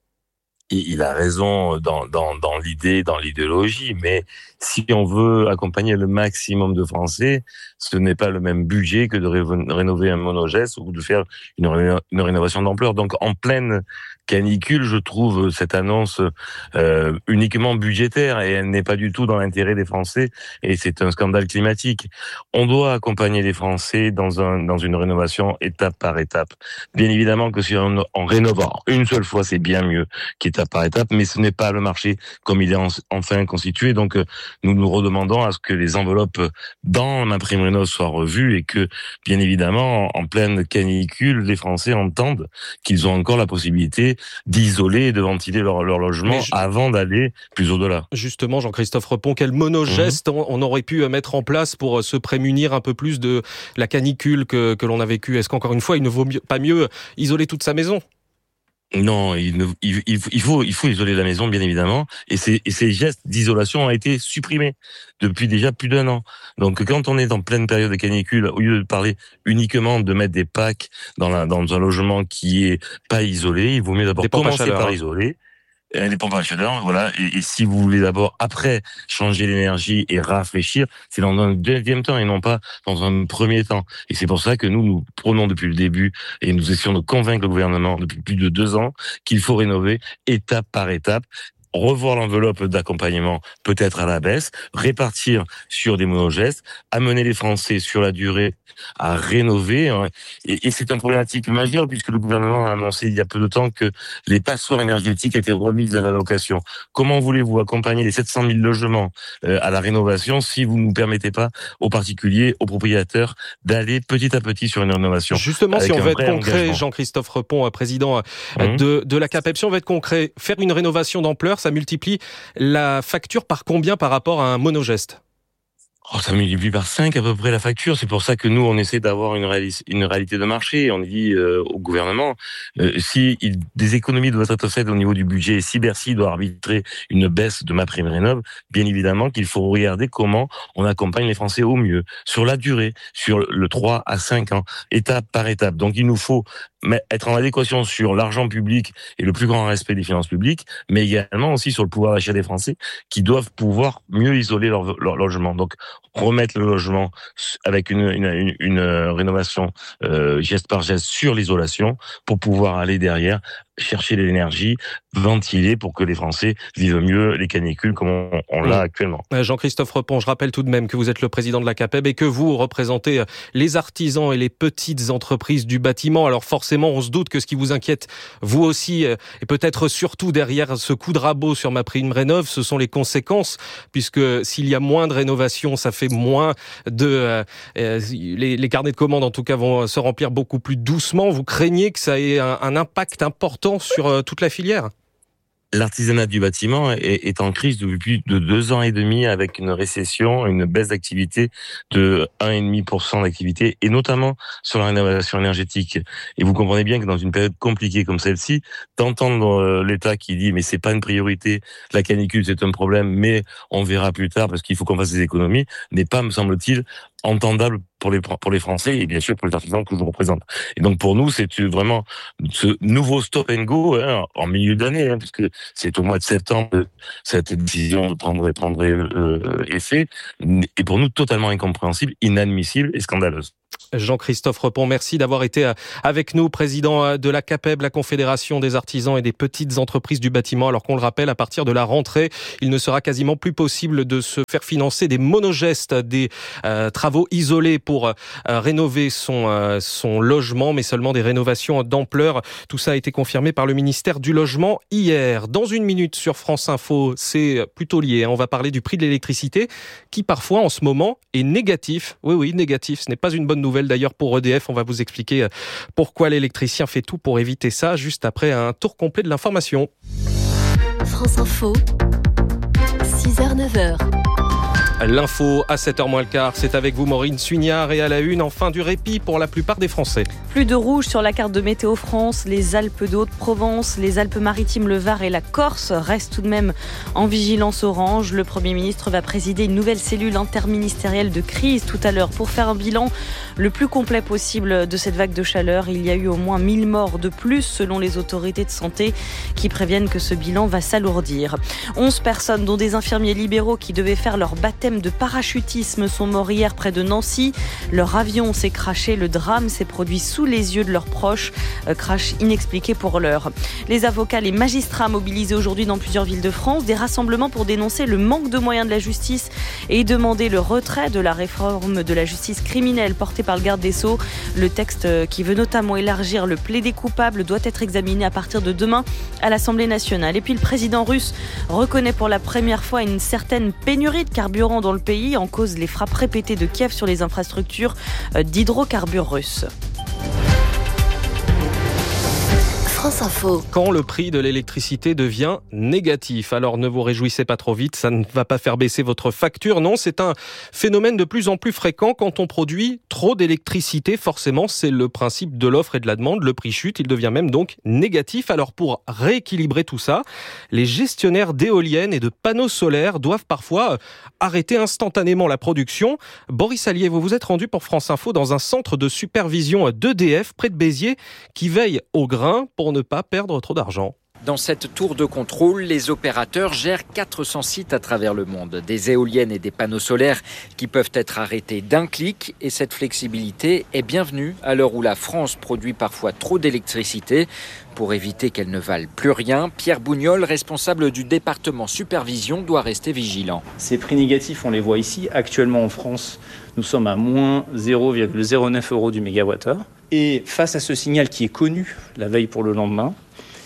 Il a raison dans, dans, dans l'idée, dans l'idéologie, mais si on veut accompagner le maximum de Français, ce n'est pas le même budget que de ré- rénover un monogeste ou de faire une, ré- une rénovation d'ampleur. Donc en pleine canicule, je trouve cette annonce euh, uniquement budgétaire et elle n'est pas du tout dans l'intérêt des Français et c'est un scandale climatique. On doit accompagner les Français dans un dans une rénovation étape par étape. Bien évidemment que si on en rénovant une seule fois, c'est bien mieux qu'étape par étape, mais ce n'est pas le marché comme il est en, enfin constitué. Donc nous nous redemandons à ce que les enveloppes dans MaPrimeRénov' soient revues et que, bien évidemment, en pleine canicule, les Français entendent qu'ils ont encore la possibilité d'isoler et de ventiler leur, leur logement je... avant d'aller plus au-delà. Justement, Jean-Christophe Repon, quel monogeste mmh. on aurait pu mettre en place pour se prémunir un peu plus de la canicule que, que l'on a vécue ? Est-ce qu'encore une fois, il ne vaut mieux, pas mieux isoler toute sa maison ? Non, il, ne, il, il, faut, il faut isoler la maison, bien évidemment, et ces, et ces gestes d'isolation ont été supprimés depuis déjà plus d'un an. Donc, quand on est en pleine période de canicule, au lieu de parler uniquement de mettre des packs dans, la, dans un logement qui est pas isolé, il vaut mieux d'abord commencer chaleur, par hein. isoler. Les pompes à chaleur, voilà. Et, et si vous voulez d'abord, après, changer l'énergie et rafraîchir, c'est dans un deuxième temps et non pas dans un premier temps. Et c'est pour ça que nous, nous prenons depuis le début et nous essayons de convaincre le gouvernement depuis plus de deux ans qu'il faut rénover étape par étape, revoir l'enveloppe d'accompagnement peut-être à la baisse, répartir sur des monogestes, amener les Français sur la durée à rénover. Et, et c'est une problématique majeure puisque le gouvernement a annoncé il y a peu de temps que les passoires énergétiques étaient remises à la location. Comment voulez-vous accompagner les sept cent mille logements euh, à la rénovation si vous ne permettez pas aux particuliers, aux propriétaires d'aller petit à petit sur une rénovation ? Justement, si on veut être concret, engagement. Jean-Christophe Repon, président mmh. de, de la CAPEB, si on veut être concret, faire une rénovation d'ampleur, ça multiplie la facture par combien par rapport à un monogeste ? Oh, ça multiplie par cinq à peu près la facture. C'est pour ça que nous, on essaie d'avoir une, réalis- une réalité de marché. On dit euh, au gouvernement, euh, si il, des économies doivent être faites au niveau du budget, si Bercy doit arbitrer une baisse de MaPrimeRénov', bien évidemment qu'il faut regarder comment on accompagne les Français au mieux, sur la durée, sur le trois à cinq ans, étape par étape. Donc il nous faut être en adéquation sur l'argent public et le plus grand respect des finances publiques, mais également aussi sur le pouvoir d'achat des Français qui doivent pouvoir mieux isoler leur, leur logement. Donc remettre le logement avec une, une, une, une rénovation euh, geste par geste sur l'isolation pour pouvoir aller derrière chercher de l'énergie, ventiler pour que les Français vivent mieux les canicules comme on, on l'a actuellement. Jean-Christophe Repon, je rappelle tout de même que vous êtes le président de la CAPEB et que vous représentez les artisans et les petites entreprises du bâtiment. Alors forcément, on se doute que ce qui vous inquiète, vous aussi, et peut-être surtout derrière ce coup de rabot sur MaPrimeRénov', ce sont les conséquences, puisque s'il y a moins de rénovation, ça fait moins de... Euh, les, les carnets de commandes, en tout cas, vont se remplir beaucoup plus doucement. Vous craignez que ça ait un, un impact important sur euh, toute la filière ? l'artisanat du bâtiment est, est en crise depuis plus de deux ans et demi avec une récession, une baisse d'activité de un virgule cinq pour cent d'activité et notamment sur la rénovation énergétique. Et vous comprenez bien que dans une période compliquée comme celle-ci, d'entendre l'État qui dit mais c'est pas une priorité, la canicule c'est un problème, mais on verra plus tard parce qu'il faut qu'on fasse des économies, n'est pas, me semble-t-il, entendable pour les pour les Français et bien sûr pour les artisans que je vous représente. Et donc pour nous, c'est vraiment ce nouveau stop and go hein, en milieu d'année, hein, puisque c'est au mois de septembre que cette décision prendrait prendrait euh, effet, et pour nous totalement incompréhensible, inadmissible et scandaleuse. Jean-Christophe Repon, merci d'avoir été avec nous, président de la CAPEB, la Confédération des artisans et des petites entreprises du bâtiment. Alors qu'on le rappelle, à partir de la rentrée, il ne sera quasiment plus possible de se faire financer des monogestes, des euh, travaux isolés pour euh, rénover son, euh, son logement, mais seulement des rénovations d'ampleur. Tout ça a été confirmé par le ministère du Logement hier. Dans une minute sur France Info, c'est plutôt lié. Hein. On va parler du prix de l'électricité qui parfois en ce moment est négatif. Oui, oui, négatif. Ce n'est pas une bonne nouvelle d'ailleurs pour E D F. On va vous expliquer pourquoi l'électricien fait tout pour éviter ça juste après un tour complet de l'information. France Info, six heures neuf heures. L'info à sept heures moins le quart, c'est avec vous Maureen Suignard et à la une, enfin du répit pour la plupart des Français. Plus de rouge sur la carte de Météo France, les Alpes de Haute-Provence, les Alpes-Maritimes, le Var et la Corse restent tout de même en vigilance orange. Le Premier ministre va présider une nouvelle cellule interministérielle de crise tout à l'heure pour faire un bilan le plus complet possible de cette vague de chaleur. Il y a eu au moins mille morts de plus selon les autorités de santé qui préviennent que ce bilan va s'alourdir. onze personnes dont des infirmiers libéraux qui devaient faire leur baptême de parachutisme sont morts hier près de Nancy. Leur avion s'est crashé. Le drame s'est produit sous les yeux de leurs proches. Euh, crash inexpliqué pour l'heure. Les avocats, les magistrats mobilisés aujourd'hui dans plusieurs villes de France. Des rassemblements pour dénoncer le manque de moyens de la justice et demander le retrait de la réforme de la justice criminelle portée par le garde des Sceaux. Le texte qui veut notamment élargir le plaidé coupable doit être examiné à partir de demain à l'Assemblée nationale. Et puis le président russe reconnaît pour la première fois une certaine pénurie de carburant dans le pays, en cause les frappes répétées de Kiev sur les infrastructures d'hydrocarbures russes. France Info. Quand le prix de l'électricité devient négatif, alors ne vous réjouissez pas trop vite, ça ne va pas faire baisser votre facture. Non, c'est un phénomène de plus en plus fréquent quand on produit trop d'électricité. Forcément, c'est le principe de l'offre et de la demande. Le prix chute, il devient même donc négatif. Alors pour rééquilibrer tout ça, les gestionnaires d'éoliennes et de panneaux solaires doivent parfois arrêter instantanément la production. Boris Allier, vous vous êtes rendu pour France Info dans un centre de supervision d'E D F près de Béziers qui veille au grain pour ne pas perdre trop d'argent. Dans cette tour de contrôle, les opérateurs gèrent quatre cents sites à travers le monde. Des éoliennes et des panneaux solaires qui peuvent être arrêtés d'un clic. Et cette flexibilité est bienvenue à l'heure où la France produit parfois trop d'électricité. Pour éviter qu'elle ne vale plus rien, Pierre Bougnol, responsable du département supervision, doit rester vigilant. Ces prix négatifs, on les voit ici. Actuellement en France, nous sommes à moins zéro virgule zéro neuf euros du mégawattheure. Et face à ce signal qui est connu la veille pour le lendemain,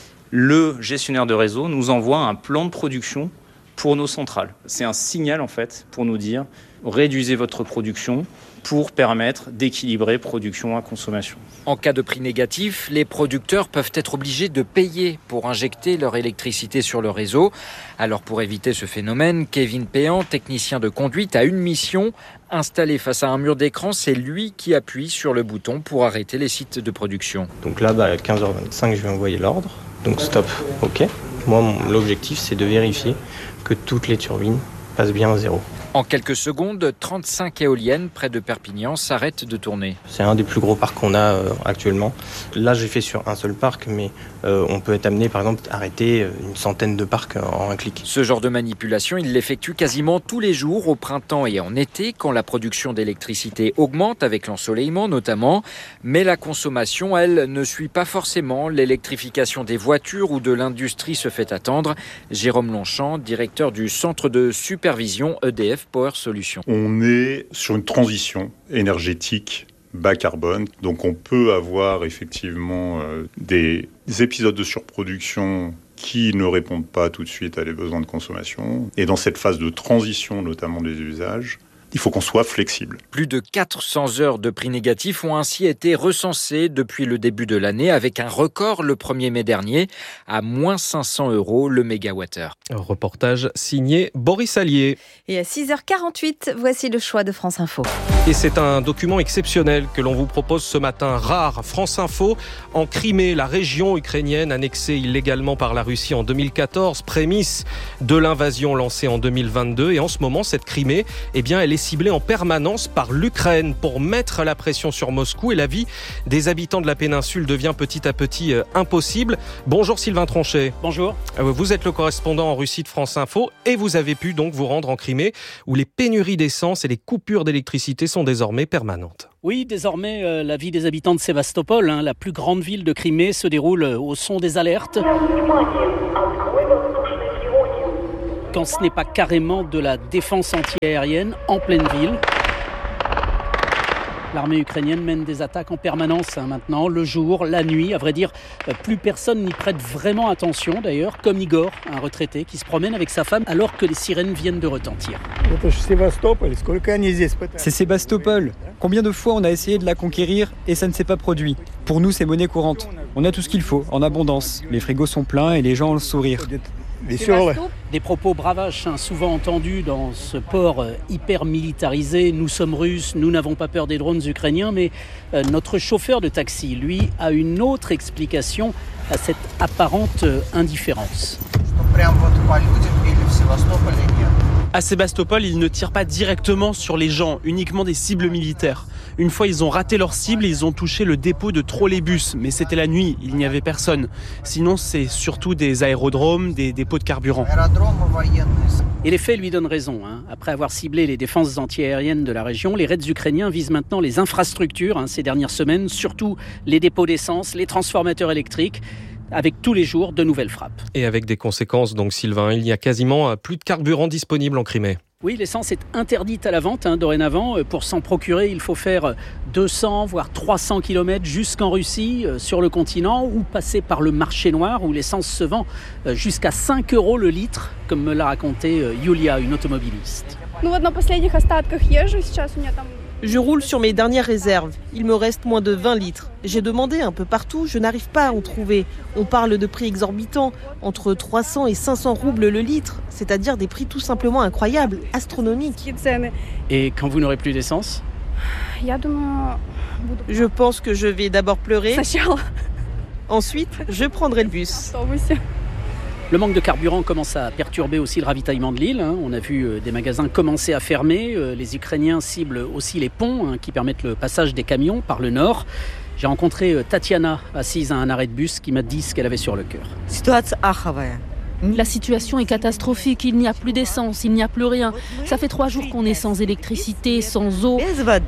le gestionnaire de réseau nous envoie un plan de production pour nos centrales. C'est un signal en fait pour nous dire réduisez votre production pour permettre d'équilibrer production à consommation. En cas de prix négatif, les producteurs peuvent être obligés de payer pour injecter leur électricité sur le réseau. Alors pour éviter ce phénomène, Kevin Péan, technicien de conduite, a une mission. Installé face à un mur d'écran, c'est lui qui appuie sur le bouton pour arrêter les sites de production. Donc là, bah, à quinze heures vingt-cinq, je vais envoyer l'ordre. Donc stop, ok. Moi, mon, l'objectif, c'est de vérifier que toutes les turbines passent bien à zéro. En quelques secondes, trente-cinq éoliennes près de Perpignan s'arrêtent de tourner. C'est un des plus gros parcs qu'on a euh, actuellement. Là, j'ai fait sur un seul parc, mais euh, on peut être amené, par exemple, à arrêter une centaine de parcs en un clic. Ce genre de manipulation, il l'effectue quasiment tous les jours, au printemps et en été, quand la production d'électricité augmente, avec l'ensoleillement notamment. Mais la consommation, elle, ne suit pas forcément. L'électrification des voitures ou de l'industrie se fait attendre. Jérôme Longchamp, directeur du centre de supervision E D F Power Solutions. On est sur une transition énergétique bas carbone, donc on peut avoir effectivement euh, des, des épisodes de surproduction qui ne répondent pas tout de suite à les besoins de consommation. Et dans cette phase de transition, notamment des usages, Il faut qu'on soit flexible. Plus de quatre cents heures de prix négatifs ont ainsi été recensées depuis le début de l'année, avec un record le premier mai dernier, à moins cinq cents euros le mégawattheure. Reportage signé Boris Allier. Et à six heures quarante-huit, voici le choix de France Info. Et c'est un document exceptionnel que l'on vous propose ce matin, rare. France Info, en Crimée, la région ukrainienne annexée illégalement par la Russie en deux mille quatorze, prémisse de l'invasion lancée en deux mille vingt-deux. Et en ce moment, cette Crimée, eh bien, elle est ciblée en permanence par l'Ukraine pour mettre la pression sur Moscou, et la vie des habitants de la péninsule devient petit à petit euh, impossible. Bonjour Sylvain Tronchet. Bonjour. Vous êtes le correspondant en Russie de France Info et vous avez pu donc vous rendre en Crimée où les pénuries d'essence et les coupures d'électricité sont désormais permanentes. Oui, désormais, euh, la vie des habitants de Sébastopol, hein, la plus grande ville de Crimée, se déroule au son des alertes. Quand ce n'est pas carrément de la défense antiaérienne en pleine ville. L'armée ukrainienne mène des attaques en permanence hein, maintenant, le jour, la nuit. À vrai dire, plus personne n'y prête vraiment attention d'ailleurs, comme Igor, un retraité qui se promène avec sa femme alors que les sirènes viennent de retentir. C'est Sébastopol. Combien de fois on a essayé de la conquérir et ça ne s'est pas produit. Pour nous, c'est monnaie courante. On a tout ce qu'il faut, en abondance. Les frigos sont pleins et les gens ont le sourire. Des propos bravaches, hein, souvent entendus dans ce port euh, hyper militarisé. Nous sommes Russes, nous n'avons pas peur des drones ukrainiens, mais euh, notre chauffeur de taxi, lui, a une autre explication à cette apparente euh, indifférence. À Sébastopol, ils ne tirent pas directement sur les gens, uniquement des cibles militaires. Une fois, ils ont raté leur cible et ils ont touché le dépôt de trolleybus. Mais c'était la nuit, il n'y avait personne. Sinon, c'est surtout des aérodromes, des dépôts de carburant. Et les faits lui donnent raison. Hein. Après avoir ciblé les défenses antiaériennes de la région, les raids ukrainiens visent maintenant les infrastructures hein, ces dernières semaines, surtout les dépôts d'essence, les transformateurs électriques, avec tous les jours de nouvelles frappes. Et avec des conséquences, donc Sylvain, il n'y a quasiment plus de carburant disponible en Crimée. Oui, l'essence est interdite à la vente hein, dorénavant. Pour s'en procurer, il faut faire deux cents voire trois cents kilomètres jusqu'en Russie, euh, sur le continent, ou passer par le marché noir où l'essence se vend euh, jusqu'à cinq euros le litre, comme me l'a raconté euh, Yulia, une automobiliste. Je roule sur mes dernières réserves. Il me reste moins de vingt litres. J'ai demandé un peu partout, je n'arrive pas à en trouver. On parle de prix exorbitants, entre trois cents et cinq cents roubles le litre, c'est-à-dire des prix tout simplement incroyables, astronomiques. Et quand vous n'aurez plus d'essence ? Je pense que je vais d'abord pleurer. Ensuite, je prendrai le bus. Le manque de carburant commence à perturber aussi le ravitaillement de l'île. On a vu des magasins commencer à fermer. Les Ukrainiens ciblent aussi les ponts qui permettent le passage des camions par le nord. J'ai rencontré Tatiana, assise à un arrêt de bus, qui m'a dit ce qu'elle avait sur le cœur. La situation est catastrophique, il n'y a plus d'essence, il n'y a plus rien. Ça fait trois jours qu'on est sans électricité, sans eau.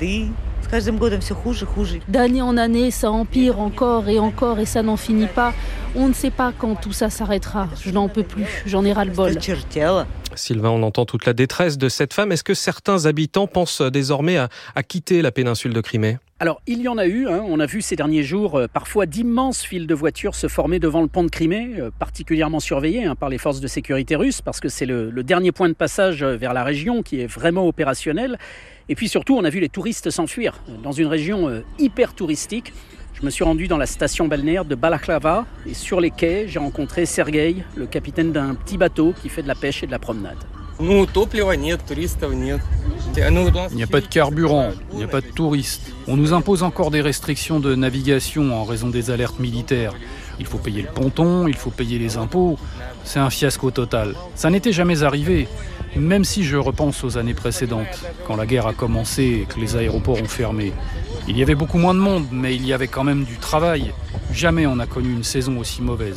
D'année en année, ça empire encore et encore et ça n'en finit pas. On ne sait pas quand tout ça s'arrêtera. Je n'en peux plus, j'en ai ras-le-bol. Sylvain, on entend toute la détresse de cette femme. Est-ce que certains habitants pensent désormais à, à quitter la péninsule de Crimée ? Alors, il y en a eu. Hein. On a vu ces derniers jours euh, parfois d'immenses files de voitures se former devant le pont de Crimée, euh, particulièrement surveillés hein, par les forces de sécurité russes, parce que c'est le, le dernier point de passage vers la région qui est vraiment opérationnel. Et puis surtout, on a vu les touristes s'enfuir dans une région euh, hyper touristique. Je me suis rendu dans la station balnéaire de Balaklava et sur les quais, j'ai rencontré Sergueï, le capitaine d'un petit bateau qui fait de la pêche et de la promenade. Il n'y a pas de carburant, il n'y a pas de touristes. On nous impose encore des restrictions de navigation en raison des alertes militaires. Il faut payer le ponton, il faut payer les impôts. C'est un fiasco total. Ça n'était jamais arrivé, même si je repense aux années précédentes, quand la guerre a commencé et que les aéroports ont fermé. Il y avait beaucoup moins de monde, mais il y avait quand même du travail. Jamais on n'a connu une saison aussi mauvaise.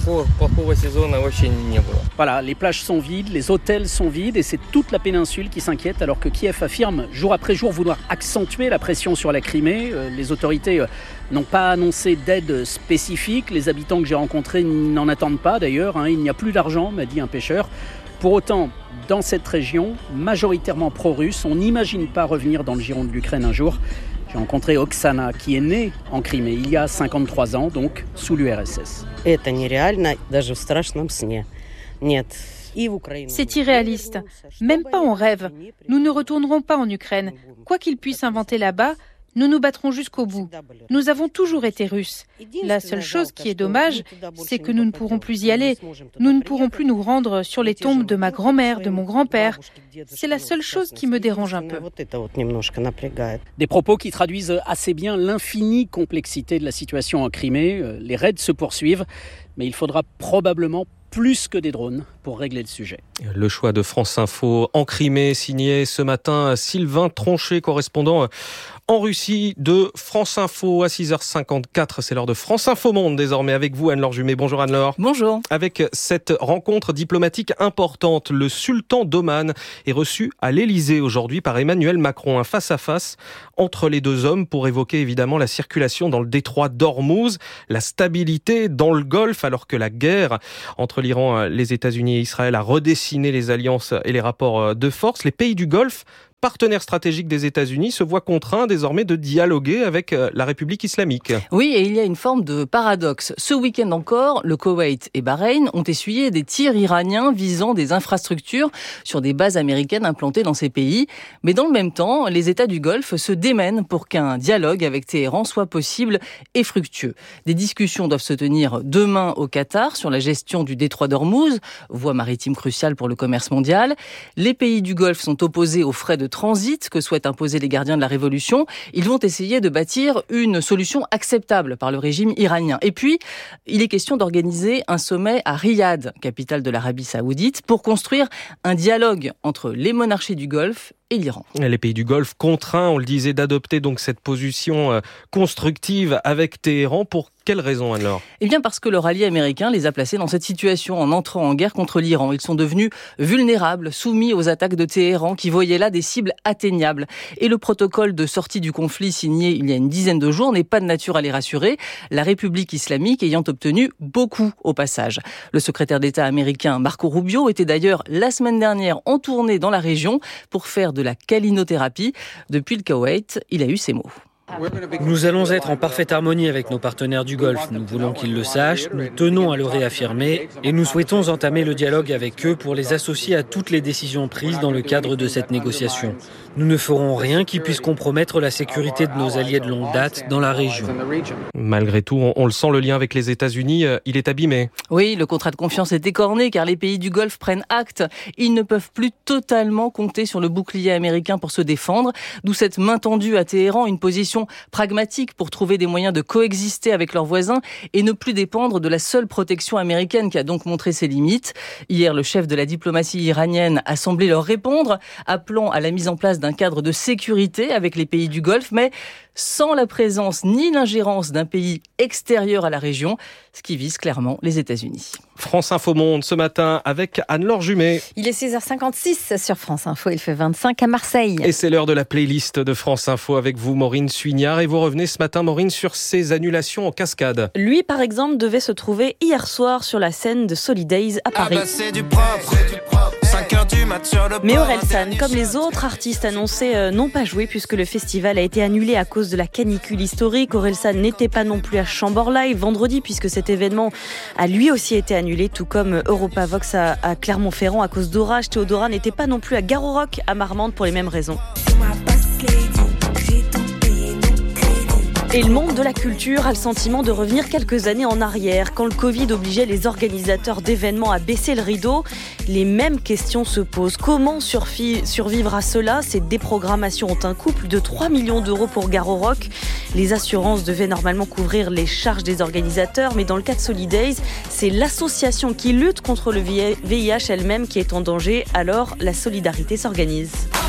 Voilà, les plages sont vides, les hôtels sont vides et c'est toute la péninsule qui s'inquiète alors que Kiev affirme jour après jour vouloir accentuer la pression sur la Crimée. Les autorités n'ont pas annoncé d'aide spécifique. Les habitants que j'ai rencontrés n'en attendent pas d'ailleurs. Il n'y a plus d'argent, m'a dit un pêcheur. Pour autant, dans cette région, majoritairement pro-russe, on n'imagine pas revenir dans le giron de l'Ukraine un jour. J'ai rencontré Oksana, qui est née en Crimée il y a cinquante-trois ans, donc sous l'U R S S. C'est irréaliste. Même pas en rêve. Nous ne retournerons pas en Ukraine. Quoi qu'ils puissent inventer là-bas, nous nous battrons jusqu'au bout. Nous avons toujours été Russes. La seule chose qui est dommage, c'est que nous ne pourrons plus y aller. Nous ne pourrons plus nous rendre sur les tombes de ma grand-mère, de mon grand-père. C'est la seule chose qui me dérange un peu. Des propos qui traduisent assez bien l'infinie complexité de la situation en Crimée. Les raids se poursuivent, mais il faudra probablement plus que des drones pour régler le sujet. Le choix de France Info en Crimée, signé ce matin Sylvain Tronchet, correspondant en Russie de France Info à six heures cinquante-quatre. C'est l'heure de France Info Monde désormais avec vous, Anne-Laure Jumet. Bonjour Anne-Laure. Bonjour. Avec cette rencontre diplomatique importante, le sultan d'Oman est reçu à l'Élysée aujourd'hui par Emmanuel Macron. Un face-à-face entre les deux hommes pour évoquer évidemment la circulation dans le détroit d'Ormuz, la stabilité dans le Golfe alors que la guerre entre l'Iran, les États-Unis et Israël a redessiné les alliances et les rapports de force. Les pays du Golfe, partenaire stratégique des États-Unis, se voit contraint désormais de dialoguer avec la République islamique. Oui, et il y a une forme de paradoxe. Ce week-end encore, le Koweït et Bahreïn ont essuyé des tirs iraniens visant des infrastructures sur des bases américaines implantées dans ces pays. Mais dans le même temps, les États du Golfe se démènent pour qu'un dialogue avec Téhéran soit possible et fructueux. Des discussions doivent se tenir demain au Qatar sur la gestion du détroit d'Ormuz, voie maritime cruciale pour le commerce mondial. Les pays du Golfe sont opposés aux frais de transit que souhaitent imposer les gardiens de la révolution. Ils vont essayer de bâtir une solution acceptable par le régime iranien. Et puis, il est question d'organiser un sommet à Riyad, capitale de l'Arabie Saoudite, pour construire un dialogue entre les monarchies du Golfe et l'Iran. Les pays du Golfe contraints, on le disait, d'adopter donc cette position constructive avec Téhéran. Pour quelle raison, alors ? Eh bien parce que leur allié américain les a placés dans cette situation en entrant en guerre contre l'Iran. Ils sont devenus vulnérables, soumis aux attaques de Téhéran qui voyaient là des cibles atteignables. Et le protocole de sortie du conflit signé il y a une dizaine de jours n'est pas de nature à les rassurer, la République islamique ayant obtenu beaucoup au passage. Le secrétaire d'État américain Marco Rubio était d'ailleurs la semaine dernière en tournée dans la région pour faire de la calinothérapie. Depuis le Koweït, il a eu ces mots. Nous allons être en parfaite harmonie avec nos partenaires du Golfe. Nous voulons qu'ils le sachent, nous tenons à le réaffirmer et nous souhaitons entamer le dialogue avec eux pour les associer à toutes les décisions prises dans le cadre de cette négociation. Nous ne ferons rien qui puisse compromettre la sécurité de nos alliés de longue date dans la région. Malgré tout, on, on le sent, le lien avec les États-Unis, euh, il est abîmé. Oui, le contrat de confiance est écorné car les pays du Golfe prennent acte. Ils ne peuvent plus totalement compter sur le bouclier américain pour se défendre, d'où cette main tendue à Téhéran, une position pragmatique pour trouver des moyens de coexister avec leurs voisins et ne plus dépendre de la seule protection américaine qui a donc montré ses limites. Hier, le chef de la diplomatie iranienne a semblé leur répondre, appelant à la mise en place d'un cadre de sécurité avec les pays du Golfe, mais sans la présence ni l'ingérence d'un pays extérieur à la région, ce qui vise clairement les États-Unis. France Info Monde ce matin avec Anne-Laure Jumet. Il est six heures cinquante-six sur France Info, il fait vingt-cinq à Marseille. Et c'est l'heure de la playlist de France Info avec vous, Maureen Suignard. Et vous revenez ce matin, Maureen, sur ces annulations en cascade. Lui, par exemple, devait se trouver hier soir sur la scène de Solidays à Paris. Ah bah c'est du propre, c'est du propre. cinq heures du mat sur le Mais Orelsan, comme les autres artistes annoncés, euh, n'ont pas joué puisque le festival a été annulé à cause de la canicule historique. Orelsan n'était pas non plus à Chambord Live vendredi puisque cet événement a lui aussi été annulé, tout comme Europavox à, à Clermont-Ferrand à cause d'orage. Théodora n'était pas non plus à Gare au Rock à Marmande pour les mêmes raisons. Et le monde de la culture a le sentiment de revenir quelques années en arrière. Quand le Covid obligeait les organisateurs d'événements à baisser le rideau, les mêmes questions se posent. Comment surfi- survivre à cela ? Ces déprogrammations ont un coût, plus de trois millions d'euros pour Gare au Rock. Les assurances devaient normalement couvrir les charges des organisateurs, mais dans le cas de Solidays, c'est l'association qui lutte contre le V I H elle-même qui est en danger. Alors, la solidarité s'organise.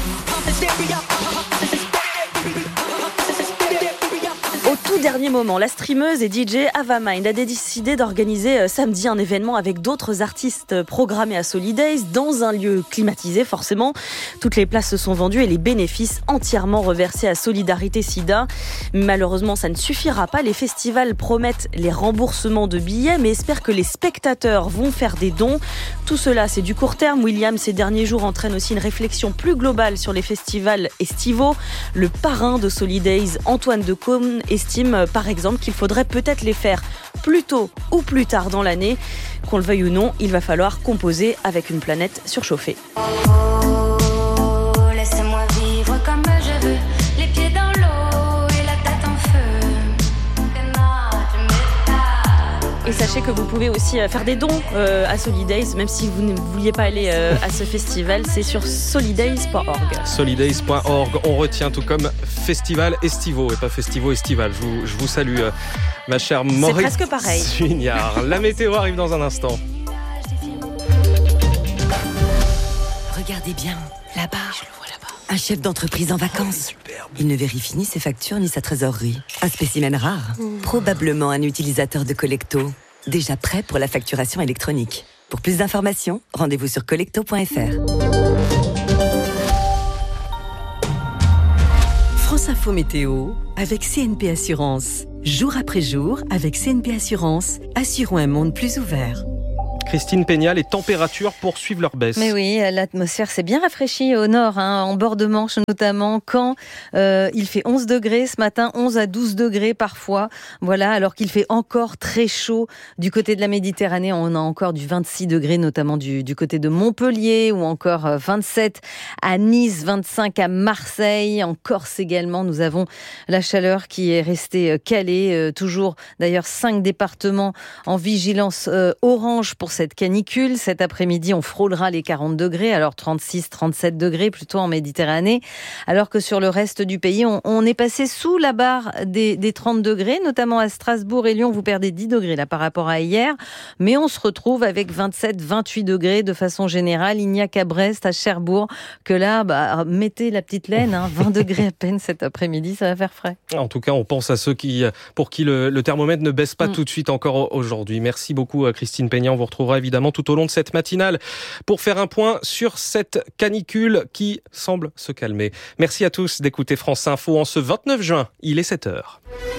Au tout dernier moment, la streameuse et D J Ava Mind a décidé d'organiser samedi un événement avec d'autres artistes programmés à Solidays dans un lieu climatisé forcément. Toutes les places se sont vendues et les bénéfices entièrement reversés à Solidarité Sida. Malheureusement, ça ne suffira pas. Les festivals promettent les remboursements de billets mais espèrent que les spectateurs vont faire des dons. Tout cela, c'est du court terme. William, ces derniers jours, entraîne aussi une réflexion plus globale sur les festivals estivaux. Le parrain de Solidays, Antoine Decaune, estime par exemple qu'il faudrait peut-être les faire plus tôt ou plus tard dans l'année. Qu'on le veuille ou non, il va falloir composer avec une planète surchauffée. Laissez-moi vivre comme je veux, les pieds dans l'eau et la tête en feu. Et sachez que vous pouvez aussi faire des dons euh, à Solidays, même si vous ne vouliez pas aller euh, à ce festival, c'est sur solidays point org. solidays point org, on retient tout comme festival estivo et pas festivo estival. Je vous, je vous salue, euh, ma chère Maurice. C'est presque pareil. Sugnard. La météo arrive dans un instant. Regardez bien, là-bas. Je le vois là-bas. Un chef d'entreprise en vacances. Il ne vérifie ni ses factures ni sa trésorerie. Un spécimen rare. Mmh. Probablement un utilisateur de Collecto. Déjà prêt pour la facturation électronique. Pour plus d'informations, rendez-vous sur collecto point f r. France Info Météo avec C N P Assurance. Jour après jour, avec C N P Assurance, assurons un monde plus ouvert. Christine Pénial, les températures poursuivent leur baisse. Mais oui, l'atmosphère s'est bien rafraîchie au nord, hein, en bord de Manche notamment, quand euh, il fait onze degrés ce matin, onze à douze degrés parfois, voilà, alors qu'il fait encore très chaud du côté de la Méditerranée. On a encore du vingt-six degrés, notamment du, du côté de Montpellier, ou encore vingt-sept à Nice, vingt-cinq à Marseille, en Corse également. Nous avons la chaleur qui est restée calée, euh, toujours d'ailleurs cinq départements en vigilance euh, orange pour cette canicule. Cet après-midi, on frôlera les quarante degrés, alors trente-six, trente-sept degrés plutôt en Méditerranée, alors que sur le reste du pays, on, on est passé sous la barre des, des trente degrés, notamment à Strasbourg et Lyon. Vous perdez dix degrés là par rapport à hier, mais on se retrouve avec vingt-sept, vingt-huit degrés de façon générale. Il n'y a qu'à Brest, à Cherbourg, que là, bah, mettez la petite laine, hein, vingt degrés à peine cet après-midi, ça va faire frais. En tout cas, on pense à ceux qui, pour qui le, le thermomètre ne baisse pas mm. tout de suite encore aujourd'hui. Merci beaucoup Christine Pénial, on vous retrouve évidemment tout au long de cette matinale pour faire un point sur cette canicule qui semble se calmer. Merci à tous d'écouter France Info en ce vingt-neuf juin. Il est sept heures.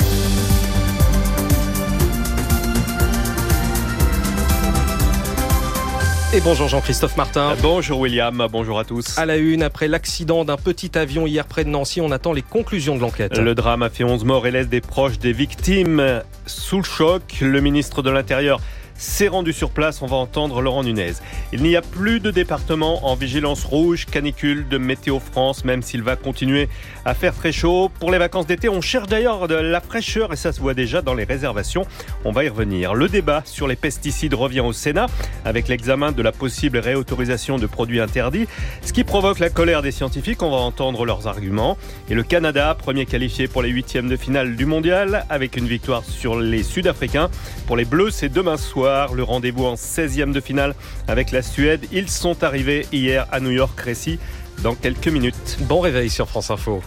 Et bonjour Jean-Christophe Martin. Bonjour William, bonjour à tous. À la une, après l'accident d'un petit avion hier près de Nancy, on attend les conclusions de l'enquête. Le drame a fait onze morts et laisse des proches des victimes sous le choc. Le ministre de l'Intérieur s'est rendu sur place, on va entendre Laurent Nunez. Il n'y a plus de département en vigilance rouge, canicule de Météo France, même s'il va continuer à faire très chaud. Pour les vacances d'été, on cherche d'ailleurs de la fraîcheur et ça se voit déjà dans les réservations. On va y revenir. Le débat sur les pesticides revient au Sénat avec l'examen de la possible réautorisation de produits interdits, ce qui provoque la colère des scientifiques. On va entendre leurs arguments. Et le Canada, premier qualifié pour les huitièmes de finale du mondial, avec une victoire sur les Sud-Africains. Pour les Bleus, c'est demain soir. Le rendez-vous en seizième de finale avec la Suède. Ils sont arrivés hier à New York, récit dans quelques minutes. Bon réveil sur France Info.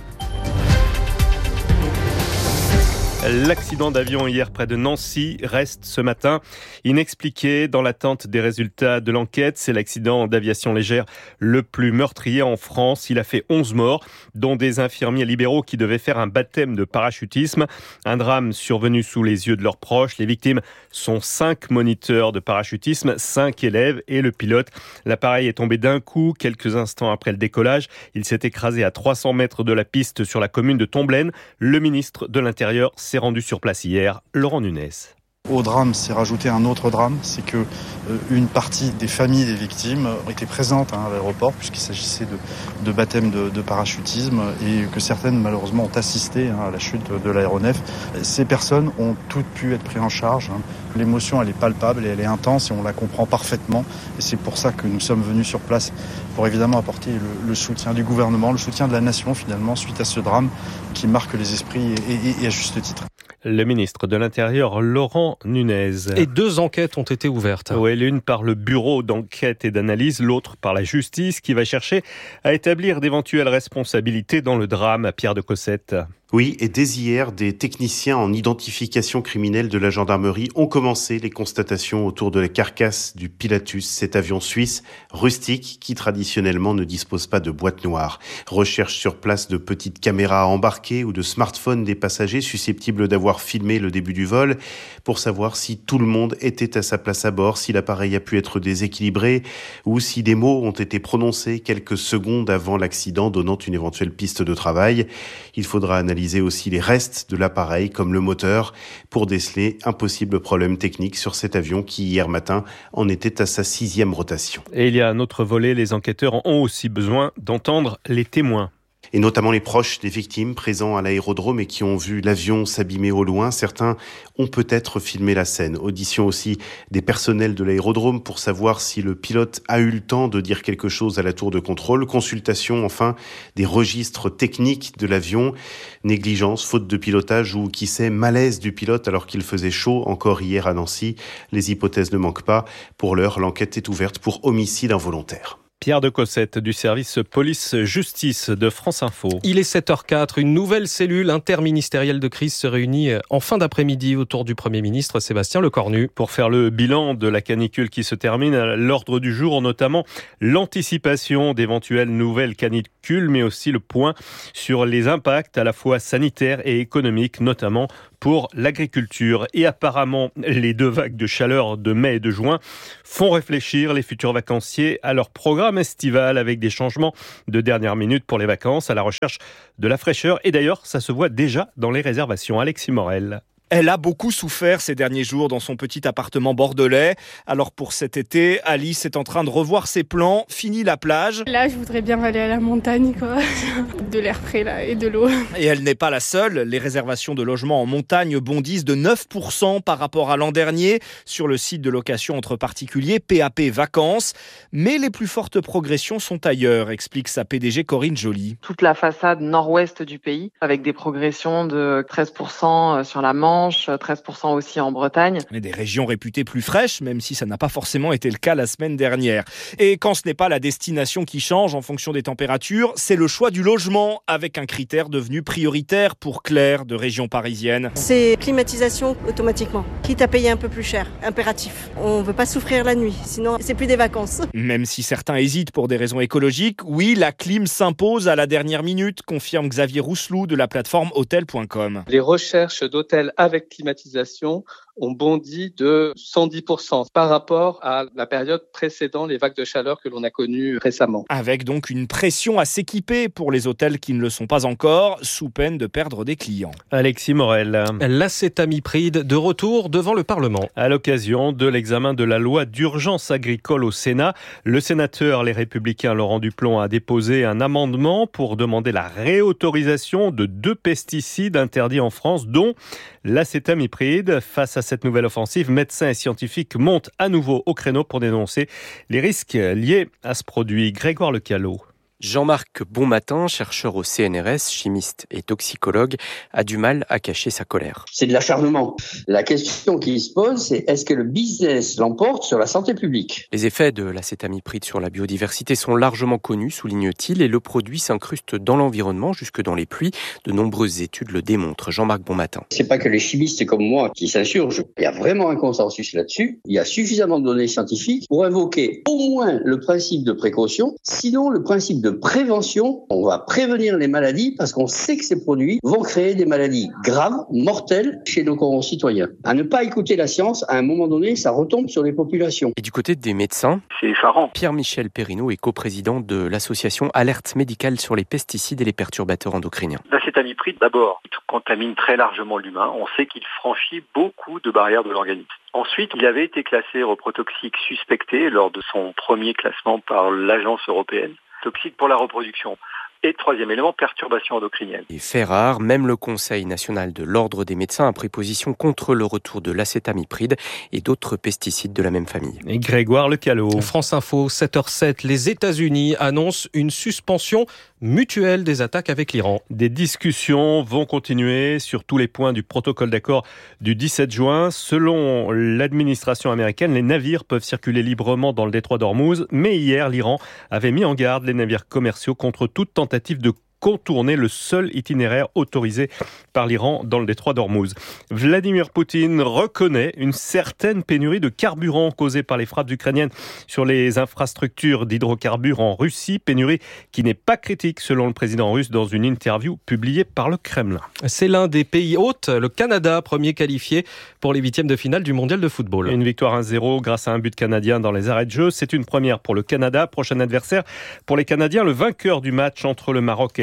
L'accident d'avion hier près de Nancy reste ce matin inexpliqué dans l'attente des résultats de l'enquête. C'est l'accident d'aviation légère le plus meurtrier en France. Il a fait onze morts, dont des infirmiers libéraux qui devaient faire un baptême de parachutisme. Un drame survenu sous les yeux de leurs proches. Les victimes sont cinq moniteurs de parachutisme, cinq élèves et le pilote. L'appareil est tombé d'un coup quelques instants après le décollage. Il s'est écrasé à trois cents mètres de la piste sur la commune de Tomblaine. Le ministre de l'Intérieur s'est rendu sur place hier, Laurent Nunez. Au drame s'est rajouté un autre drame, c'est que euh, une partie des familles des victimes ont été présentes hein, à l'aéroport puisqu'il s'agissait de, de baptême de, de parachutisme et que certaines malheureusement ont assisté hein, à la chute de, de l'aéronef. Ces personnes ont toutes pu être prises en charge. Hein. L'émotion elle est palpable et elle est intense et on la comprend parfaitement et c'est pour ça que nous sommes venus sur place pour évidemment apporter le, le soutien du gouvernement, le soutien de la nation finalement suite à ce drame qui marque les esprits et, et, et à juste titre. Le ministre de l'Intérieur, Laurent Nunez. Et deux enquêtes ont été ouvertes. Oui, l'une par le bureau d'enquête et d'analyse, l'autre par la justice qui va chercher à établir d'éventuelles responsabilités dans le drame à Pierre de Cossette. Oui, et dès hier, des techniciens en identification criminelle de la gendarmerie ont commencé les constatations autour de la carcasse du Pilatus, cet avion suisse rustique qui traditionnellement ne dispose pas de boîte noire. Recherche sur place de petites caméras embarquées ou de smartphones des passagers susceptibles d'avoir filmé le début du vol pour savoir si tout le monde était à sa place à bord, si l'appareil a pu être déséquilibré ou si des mots ont été prononcés quelques secondes avant l'accident donnant une éventuelle piste de travail. Il faudra analyser analyser aussi les restes de l'appareil, comme le moteur, pour déceler un possible problème technique sur cet avion qui, hier matin, en était à sa sixième rotation. Et il y a un autre volet, les enquêteurs ont aussi besoin d'entendre les témoins. Et notamment les proches des victimes présents à l'aérodrome et qui ont vu l'avion s'abîmer au loin. Certains ont peut-être filmé la scène. Audition aussi des personnels de l'aérodrome pour savoir si le pilote a eu le temps de dire quelque chose à la tour de contrôle. Consultation enfin des registres techniques de l'avion. Négligence, faute de pilotage ou qui sait malaise du pilote alors qu'il faisait chaud encore hier à Nancy. Les hypothèses ne manquent pas. Pour l'heure, l'enquête est ouverte pour homicide involontaire. Pierre de Cossette du service police-justice de France Info. Il est sept heures zéro quatre. Une nouvelle cellule interministérielle de crise se réunit en fin d'après-midi autour du Premier ministre Sébastien Lecornu. Pour faire le bilan de la canicule qui se termine, à l'ordre du jour, notamment l'anticipation d'éventuelles nouvelles canicules, mais aussi le point sur les impacts à la fois sanitaires et économiques, notamment pour l'agriculture. Et apparemment, les deux vagues de chaleur de mai et de juin font réfléchir les futurs vacanciers à leur programme estival avec des changements de dernière minute pour les vacances à la recherche de la fraîcheur. Et d'ailleurs, ça se voit déjà dans les réservations. Alexis Morel. Elle a beaucoup souffert ces derniers jours dans son petit appartement bordelais. Alors pour cet été, Alice est en train de revoir ses plans. Fini la plage. Là, je voudrais bien aller à la montagne, quoi. De l'air frais là et de l'eau. Et elle n'est pas la seule. Les réservations de logements en montagne bondissent de neuf pour cent par rapport à l'an dernier sur le site de location entre particuliers P A P Vacances. Mais les plus fortes progressions sont ailleurs, explique sa P D G Corinne Joly. Toute la façade nord-ouest du pays avec des progressions de treize pour cent sur la Manche, treize pour cent aussi en Bretagne. Et des régions réputées plus fraîches, même si ça n'a pas forcément été le cas la semaine dernière. Et quand ce n'est pas la destination qui change en fonction des températures, c'est le choix du logement, avec un critère devenu prioritaire pour Claire de région parisienne. C'est climatisation automatiquement, quitte à payer un peu plus cher, impératif. On ne veut pas souffrir la nuit, sinon c'est plus des vacances. Même si certains hésitent pour des raisons écologiques, oui, la clim s'impose à la dernière minute, confirme Xavier Rousselou de la plateforme hôtel point com. Les recherches d'hôtels avec climatisation ont bondi de cent dix pour cent par rapport à la période précédant les vagues de chaleur que l'on a connues récemment. Avec donc une pression à s'équiper pour les hôtels qui ne le sont pas encore, sous peine de perdre des clients. Alexis Morel. L'acétamipride de retour devant le Parlement. À l'occasion de l'examen de la loi d'urgence agricole au Sénat, le sénateur Les Républicains Laurent Duplon a déposé un amendement pour demander la réautorisation de deux pesticides interdits en France, dont l'acétamipride. Face à cette nouvelle offensive, médecins et scientifiques montent à nouveau au créneau pour dénoncer les risques liés à ce produit. Grégoire Lecalot. Jean-Marc Bonmatin, chercheur au C N R S, chimiste et toxicologue, a du mal à cacher sa colère. C'est de l'acharnement. La question qui se pose, c'est est-ce que le business l'emporte sur la santé publique ? Les effets de l'acétamipride sur la biodiversité sont largement connus, souligne-t-il, et le produit s'incruste dans l'environnement, jusque dans les pluies. De nombreuses études le démontrent. Jean-Marc Bonmatin. C'est pas que les chimistes comme moi qui s'insurgent. Il y a vraiment un consensus là-dessus. Il y a suffisamment de données scientifiques pour invoquer au moins le principe de précaution, sinon le principe de de prévention. On va prévenir les maladies parce qu'on sait que ces produits vont créer des maladies graves, mortelles chez nos concitoyens. À ne pas écouter la science, à un moment donné, ça retombe sur les populations. Et du côté des médecins, c'est effarant. Pierre-Michel Perrineau est coprésident de l'association Alerte médicale sur les pesticides et les perturbateurs endocriniens. L'acétamipride, d'abord, il contamine très largement l'humain. On sait qu'il franchit beaucoup de barrières de l'organisme. Ensuite, il avait été classé reprotoxique suspecté lors de son premier classement par l'Agence européenne. Toxique pour la reproduction. Et troisième élément, perturbation endocrinienne. Et fait rare, même le Conseil national de l'Ordre des médecins a pris position contre le retour de l'acétamipride et d'autres pesticides de la même famille. Et Grégoire Lecalot. France Info, sept heures sept, les États-Unis annoncent une suspension mutuelle des attaques avec l'Iran. Des discussions vont continuer sur tous les points du protocole d'accord du dix-sept juin. Selon l'administration américaine, les navires peuvent circuler librement dans le détroit d'Ormuz, mais hier, l'Iran avait mis en garde les navires commerciaux contre toute tentative de contourner le seul itinéraire autorisé par l'Iran dans le détroit d'Ormuz. Vladimir Poutine reconnaît une certaine pénurie de carburant causée par les frappes ukrainiennes sur les infrastructures d'hydrocarbures en Russie, pénurie qui n'est pas critique selon le président russe dans une interview publiée par le Kremlin. C'est l'un des pays hôtes, le Canada, premier qualifié pour les huitièmes de finale du mondial de football. Une victoire un zéro grâce à un but canadien dans les arrêts de jeu, c'est une première pour le Canada. Prochain adversaire pour les Canadiens, le vainqueur du match entre le Maroc et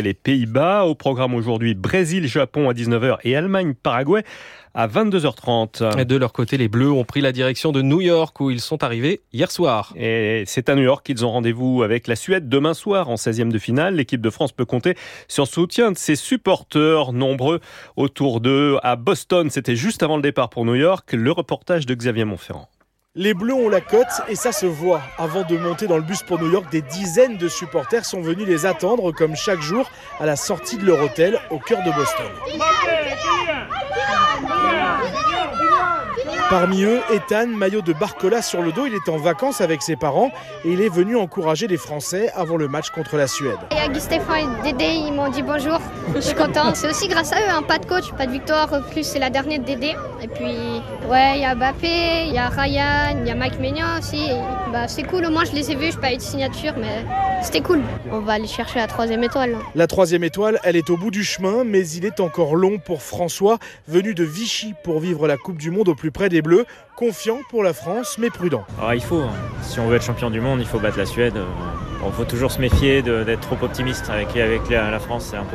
les Pays-Bas. Au programme aujourd'hui, Brésil-Japon à dix-neuf heures et Allemagne-Paraguay à vingt-deux heures trente. Et de leur côté, les Bleus ont pris la direction de New York où ils sont arrivés hier soir. Et c'est à New York qu'ils ont rendez-vous avec la Suède demain soir en seizième de finale. L'équipe de France peut compter sur le soutien de ses supporters nombreux autour d'eux. À Boston, c'était juste avant le départ pour New York. Le reportage de Xavier Montferrand. Les Bleus ont la cote et ça se voit. Avant de monter dans le bus pour New York, des dizaines de supporters sont venus les attendre comme chaque jour à la sortie de leur hôtel au cœur de Boston. Parmi eux, Ethan, maillot de Barcola sur le dos, il est en vacances avec ses parents et il est venu encourager les Français avant le match contre la Suède. Il y a Stéphane et Dédé, ils m'ont dit bonjour, je suis content. C'est aussi grâce à eux, hein, pas de coach, pas de victoire, plus c'est la dernière de Dédé. Et puis, ouais, il y a Mbappé, il y a Ryan, il y a Mike Maignan aussi. Et, bah, c'est cool, au moins je les ai vus, je n'ai pas eu de signature, mais c'était cool. On va aller chercher la troisième étoile. La troisième étoile, elle est au bout du chemin, mais il est encore long pour François, venu de Vichy pour vivre la Coupe du Monde au plus près des Bleus, confiant pour la France, mais prudent. Alors, il faut, si on veut être champion du monde, il faut battre la Suède. Il faut toujours se méfier de, d'être trop optimiste avec, avec la, la France, c'est un peu